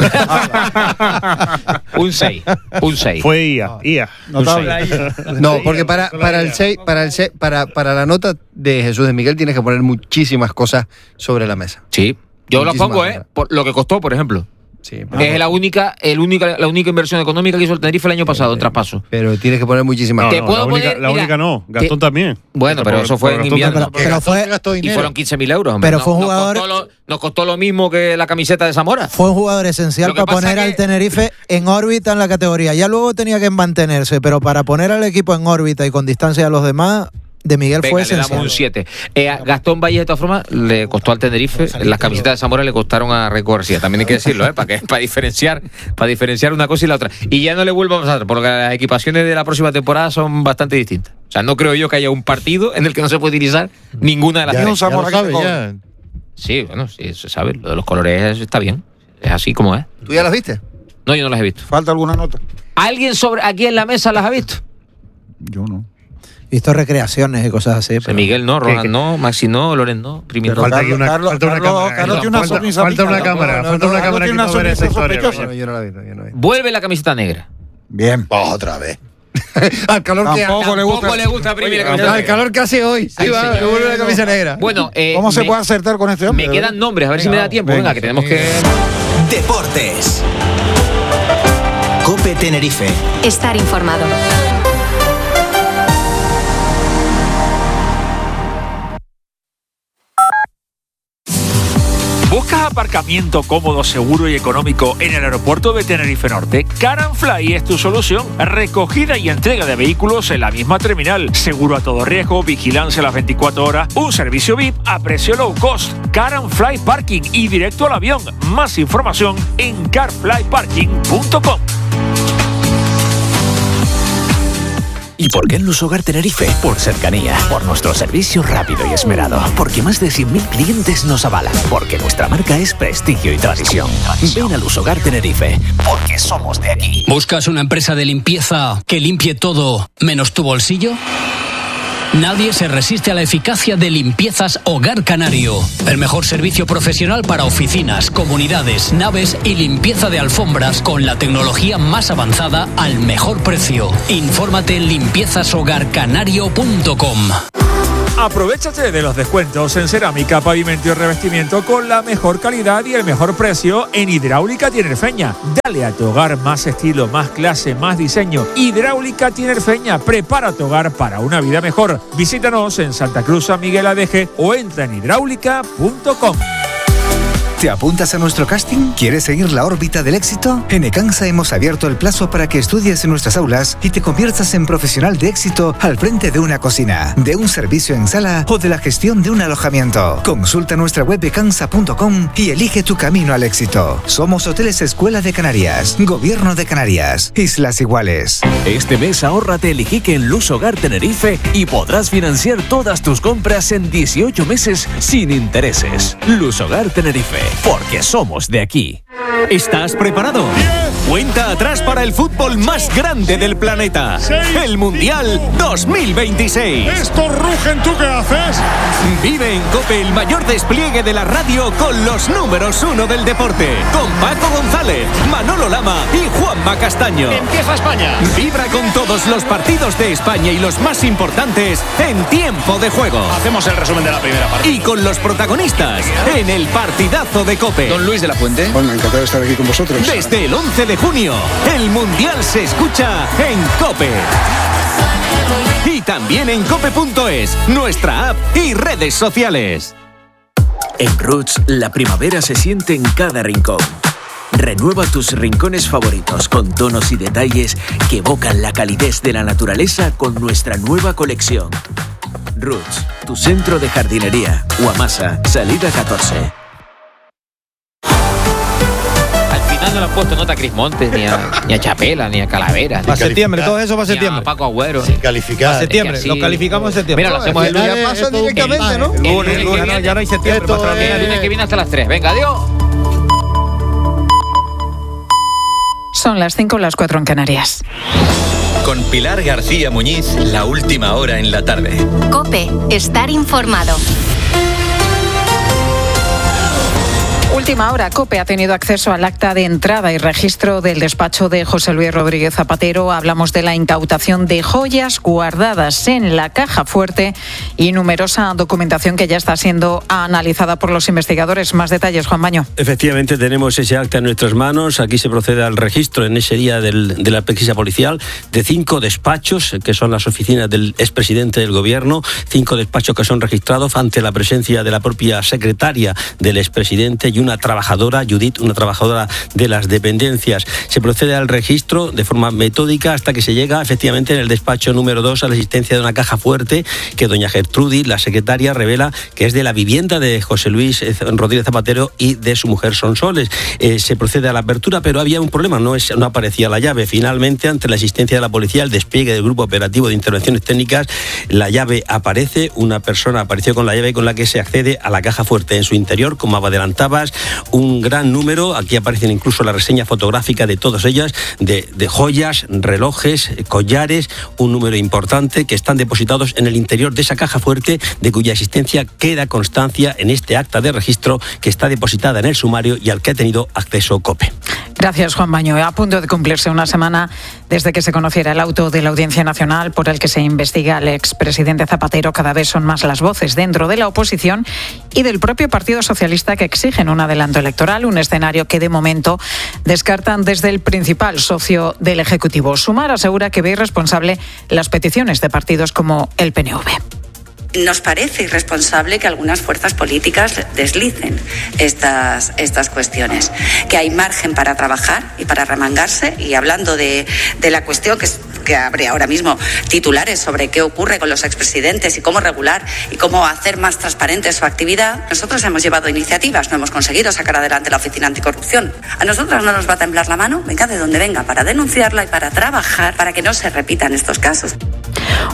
Un seis. Un seis. Fue I A. I A. Notable. No, porque para, para el seis, para el seis, para, para la nota de Jesús de Miguel tienes que poner muchísimas cosas sobre la mesa. Sí. Yo lo Muchísimas pongo, ¿eh? cosas. Por lo que costó, por ejemplo. Sí, Es la única, el única, la única inversión económica que hizo el Tenerife el año pasado en traspaso. pero tienes que poner muchísimas No, Te no, puedo la única, poner, la mira, única no. Gastón te- también. Bueno, pero Por- eso fue por en Gastón invierno. también. Pero fue, Gastó Y dinero. fueron quince mil euros, hombre. Pero fue un Nos- jugador- Nos costó, lo, nos costó lo mismo que la camiseta de Zamora. fue un jugador esencial Lo que para pasa poner que- al Tenerife en órbita en la categoría. Ya luego tenía que mantenerse, pero para poner al equipo en órbita y con distancia a los demás, de Miguel Venga, fue le damos esencial. un siete. Eh, a Gastón Valle, de todas formas, le costó al Tenerife. Las camisetas de Zamora le costaron a Reco García. También hay que decirlo, ¿eh? Para que, para diferenciar, para diferenciar una cosa y la otra. Y ya no le vuelvo a pasar, porque las equipaciones de la próxima temporada son bastante distintas. O sea, no creo yo que haya un partido en el que no se puede utilizar ninguna de las Ya, tres. ya lo sabe, ya. Sí, bueno, sí, se sabe. Lo de los colores está bien. Es así como es. ¿Tú ya las viste? No, yo no las he visto. ¿Falta alguna nota? ¿Alguien sobre aquí en la mesa las ha visto? Yo no. Visto recreaciones y cosas así. O sea, pero- Miguel no, ¿Qué, Roland qué? no, Maxi no, Loren no, Primi no. Falta aquí una, Carlos- falta una Carlos- cámara. Carlos tiene una Falta- sonrisa falta una pija, cámara. tampoco, Falta no, una no, cámara tiene aquí una para ver esa sonrisa historia. sospechosa. No, yo no la he visto, yo no la he visto. Vuelve la camiseta negra. Bien. Otra vez. Al calor que Tampoco le gusta. Tampoco le gusta a Primi la Oye, camiseta al negra. calor que hace hoy. Sí, Ay, va, señor. me vuelve la camisa negra. Bueno, eh, ¿Cómo se me- puede acertar con este hombre? Me quedan nombres, a ver si me da tiempo. Venga, venga. que tenemos que. Deportes. Cope Tenerife. Estar informado. ¿Buscas aparcamiento cómodo, seguro y económico en el aeropuerto de Tenerife Norte? Car and Fly es tu solución. Recogida y entrega de vehículos en la misma terminal. Seguro a todo riesgo, vigilancia a las veinticuatro horas, un servicio V I P a precio low cost. Car and Fly Parking y directo al avión. Más información en car fly parking punto com. ¿Y por qué en Lusogar Tenerife? Por cercanía, por nuestro servicio rápido y esmerado, porque más de cien mil clientes nos avalan, porque nuestra marca es prestigio y tradición. Ven a Lusogar Tenerife, porque somos de aquí. ¿Buscas una empresa de limpieza que limpie todo menos tu bolsillo? Nadie se resiste a la eficacia de Limpiezas Hogar Canario. El mejor servicio profesional para oficinas, comunidades, naves y limpieza de alfombras con la tecnología más avanzada al mejor precio. Infórmate en limpiezas hogar canario punto com. Aprovechate de los descuentos en cerámica, pavimento y revestimiento con la mejor calidad y el mejor precio en Hidráulica Tinerfeña. Dale a tu hogar más estilo, más clase, más diseño. Hidráulica Tinerfeña, prepara tu hogar para una vida mejor. Visítanos en Santa Cruz, San Miguel Adeje o entra en hidráulica punto com. ¿Te apuntas a nuestro casting? ¿Quieres seguir la órbita del éxito? En Ecansa hemos abierto el plazo para que estudies en nuestras aulas y te conviertas en profesional de éxito al frente de una cocina, de un servicio en sala o de la gestión de un alojamiento. Consulta nuestra web ecansa punto com y elige tu camino al éxito. Somos Hoteles Escuela de Canarias, Gobierno de Canarias, Islas Iguales. Este mes ahórrate el Iquique en Lusogar Tenerife y podrás financiar todas tus compras en dieciocho meses sin intereses. Lusogar Tenerife, porque somos de aquí. ¿Estás preparado? Cuenta atrás para el fútbol más grande del planeta. El Mundial dos mil veintiséis. ¡Estos rugen! ¿Tú qué haces? Vive en COPE el mayor despliegue de la radio con los números uno del deporte. Con Paco González, Manolo Lama y Juanma Castaño. ¡Empieza España! Vibra con todos los partidos de España y los más importantes en tiempo de juego. Hacemos el resumen de la primera parte. Y con los protagonistas en el partidazo de COPE. Don Luis de la Fuente. Bueno, encantado de estar aquí con vosotros. Desde el once de junio, el Mundial se escucha en COPE. Y también en cope punto es, nuestra app y redes sociales. En Roots, la primavera se siente en cada rincón. Renueva tus rincones favoritos con tonos y detalles que evocan la calidez de la naturaleza con nuestra nueva colección. Roots, tu centro de jardinería. Guamasa, salida catorce. No le han puesto nota a Cris Montes, ni a, ni a Chapela, ni a Calavera. Para septiembre, todo eso para septiembre. A Paco Agüero. Sin calificar. Para septiembre, así, lo calificamos en septiembre. Mira, lo hacemos el lunes. Ya pasa directamente, ¿no? El Lunes, lunes, no, ya no hay septiembre. Esto es... El lunes que viene hasta las tres. Venga, adiós. Son las cinco, las cuatro en Canarias. Con Pilar García Muñiz, la última hora en la tarde. COPE, estar informado. Última hora, COPE ha tenido acceso al acta de entrada y registro del despacho de José Luis Rodríguez Zapatero. Hablamos de la incautación de joyas guardadas en la caja fuerte y numerosa documentación que ya está siendo analizada por los investigadores. Más detalles, Juan Baño. Efectivamente, tenemos ese acta en nuestras manos. Aquí se procede al registro en ese día del, de la pesquisa policial de cinco despachos, que son las oficinas del expresidente del gobierno, cinco despachos que son registrados ante la presencia de la propia secretaria del expresidente y una trabajadora, Judith, una trabajadora de las dependencias. Se procede al registro de forma metódica hasta que se llega efectivamente en el despacho número dos a la existencia de una caja fuerte que doña Gertrudis, la secretaria, revela que es de la vivienda de José Luis Rodríguez Zapatero y de su mujer Sonsoles. Eh, se procede a la apertura, pero había un problema, no, es, no aparecía la llave. Finalmente, ante la existencia de la policía, el despliegue del Grupo Operativo de Intervenciones Técnicas, la llave aparece, una persona apareció con la llave con la que se accede a la caja fuerte. En su interior, como adelantabas, un gran número, aquí aparecen incluso la reseña fotográfica de todas ellas, de, de joyas, relojes, collares, un número importante que están depositados en el interior de esa caja fuerte, de cuya existencia queda constancia en este acta de registro que está depositada en el sumario y al que ha tenido acceso COPE. Gracias, Juan Baño. A punto de cumplirse una semana desde que se conociera el auto de la Audiencia Nacional por el que se investiga al expresidente Zapatero, cada vez son más las voces dentro de la oposición y del propio Partido Socialista que exigen un adelanto electoral, un escenario que de momento descartan desde el principal socio del Ejecutivo. Sumar asegura que ve irresponsable las peticiones de partidos como el P N V. Nos parece irresponsable que algunas fuerzas políticas deslicen estas, estas cuestiones, que hay margen para trabajar y para remangarse. Y hablando de, de la cuestión que, que abre ahora mismo titulares sobre qué ocurre con los expresidentes y cómo regular y cómo hacer más transparente su actividad, nosotros hemos llevado iniciativas, no hemos conseguido sacar adelante la Oficina Anticorrupción. A nosotros no nos va a temblar la mano, venga de donde venga, para denunciarla y para trabajar para que no se repitan estos casos.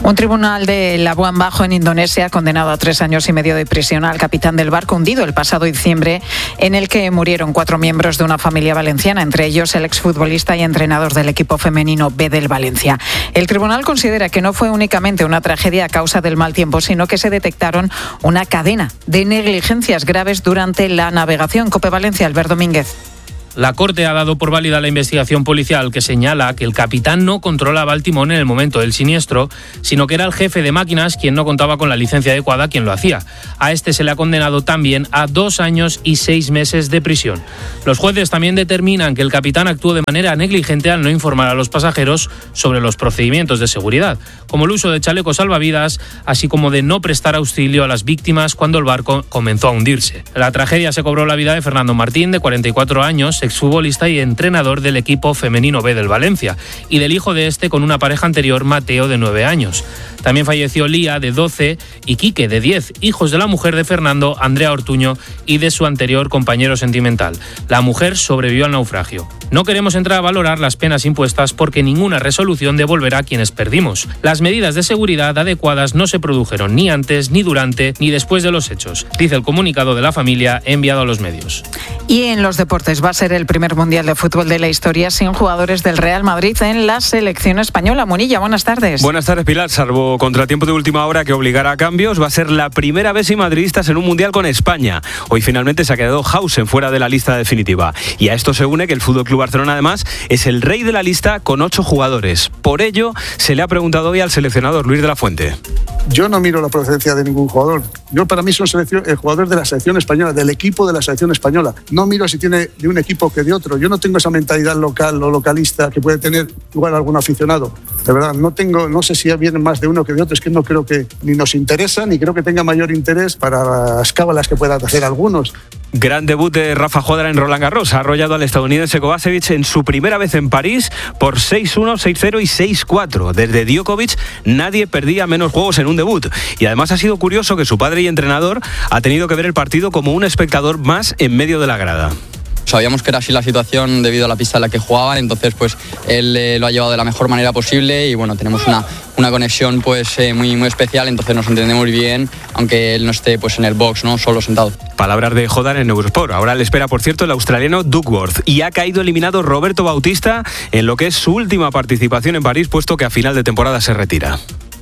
Un tribunal de Labuan Bajo en Indonesia ha condenado a tres años y medio de prisión al capitán del barco hundido el pasado diciembre, en el que murieron cuatro miembros de una familia valenciana, entre ellos el exfutbolista y entrenador del equipo femenino B del Valencia. El tribunal considera que no fue únicamente una tragedia a causa del mal tiempo, sino que se detectaron una cadena de negligencias graves durante la navegación. COPE Valencia, Albert Domínguez. La Corte ha dado por válida la investigación policial que señala que el capitán no controlaba el timón en el momento del siniestro, sino que era el jefe de máquinas quien no contaba con la licencia adecuada quien lo hacía. A este se le ha condenado también a dos años y seis meses de prisión. Los jueces también determinan que el capitán actuó de manera negligente al no informar a los pasajeros sobre los procedimientos de seguridad, como el uso de chalecos salvavidas, así como de no prestar auxilio a las víctimas cuando el barco comenzó a hundirse. La tragedia se cobró la vida de Fernando Martín, de cuarenta y cuatro años, exfutbolista y entrenador del equipo femenino B del Valencia, y del hijo de este con una pareja anterior, Mateo, de nueve años. También falleció Lía, de doce, y Quique, de diez, hijos de la mujer de Fernando, Andrea Ortuño, y de su anterior compañero sentimental. La mujer sobrevivió al naufragio. No queremos entrar a valorar las penas impuestas porque ninguna resolución devolverá a quienes perdimos. Las medidas de seguridad adecuadas no se produjeron ni antes, ni durante, ni después de los hechos, dice el comunicado de la familia enviado a los medios. Y en los deportes, va a ser el primer Mundial de Fútbol de la historia sin jugadores del Real Madrid en la selección española. Monilla, buenas tardes. Buenas tardes, Pilar. Salvo contratiempo de última hora que obligara a cambios, va a ser la primera vez sin madridistas en un Mundial con España. Hoy finalmente se ha quedado Hausen fuera de la lista definitiva. Y a esto se une que el F C Barcelona, además, es el rey de la lista con ocho jugadores. Por ello, se le ha preguntado hoy al seleccionador Luis de la Fuente. Yo no miro la procedencia de ningún jugador. Yo, para mí, son selección, el jugador de la selección española, del equipo de la selección española. No miro si tiene de un equipo que de otro. Yo no tengo esa mentalidad local o localista que puede tener igual algún aficionado. De verdad, no tengo, no sé si vienen más de uno que de otro. Es que no creo que ni nos interesa, ni creo que tenga mayor interés para las cábalas que puedan hacer algunos. Gran debut de Rafa Juadra en Roland Garros. Ha arrollado al estadounidense Kovacevic en su primera vez en París por seis uno, seis cero y seis cuatro. Desde Djokovic nadie perdía menos juegos en un debut. Y además ha sido curioso que su padre y entrenador ha tenido que ver el partido como un espectador más en medio de la grada. Sabíamos que era así la situación debido a la pista en la que jugaban, entonces pues él eh, lo ha llevado de la mejor manera posible y bueno, tenemos una, una conexión pues eh, muy, muy especial, entonces nos entendemos bien, aunque él no esté pues en el box, ¿no? Solo sentado. Palabras de Jodar en Eurosport. Ahora le espera, por cierto, el australiano Duckworth. Y ha caído eliminado Roberto Bautista en lo que es su última participación en París, puesto que a final de temporada se retira.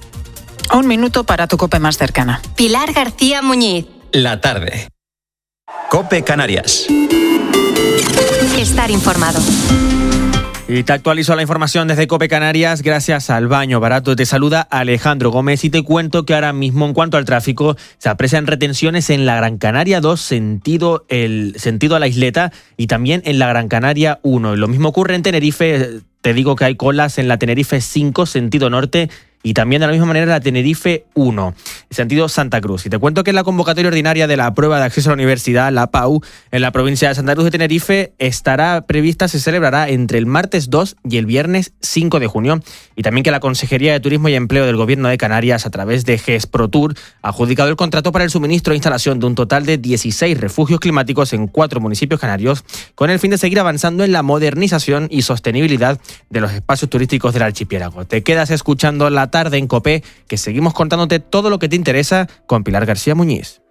Un minuto para tu COPE más cercana. Pilar García Muñiz. La tarde. COPE Canarias. Estar informado. Y te actualizo la información desde COPE Canarias gracias al Baño Barato. Te saluda Alejandro Gómez y te cuento que ahora mismo, en cuanto al tráfico, se aprecian retenciones en la Gran Canaria dos, sentido, el, sentido a la isleta, y también en la Gran Canaria uno. Lo mismo ocurre en Tenerife. Te digo que hay colas en la Tenerife cinco, sentido norte, y también de la misma manera la Tenerife uno, sentido Santa Cruz. Y te cuento que la convocatoria ordinaria de la prueba de acceso a la universidad, la P A U, en la provincia de Santa Cruz de Tenerife, estará prevista, se celebrará entre el martes dos y el viernes cinco de junio. Y también que la Consejería de Turismo y Empleo del Gobierno de Canarias, a través de GESProtur, ha adjudicado el contrato para el suministro e instalación de un total de dieciséis refugios climáticos en cuatro municipios canarios, con el fin de seguir avanzando en la modernización y sostenibilidad de los espacios turísticos del archipiélago. Te quedas escuchando la tarde en COPE, que seguimos contándote todo lo que te interesa con Pilar García Muñiz.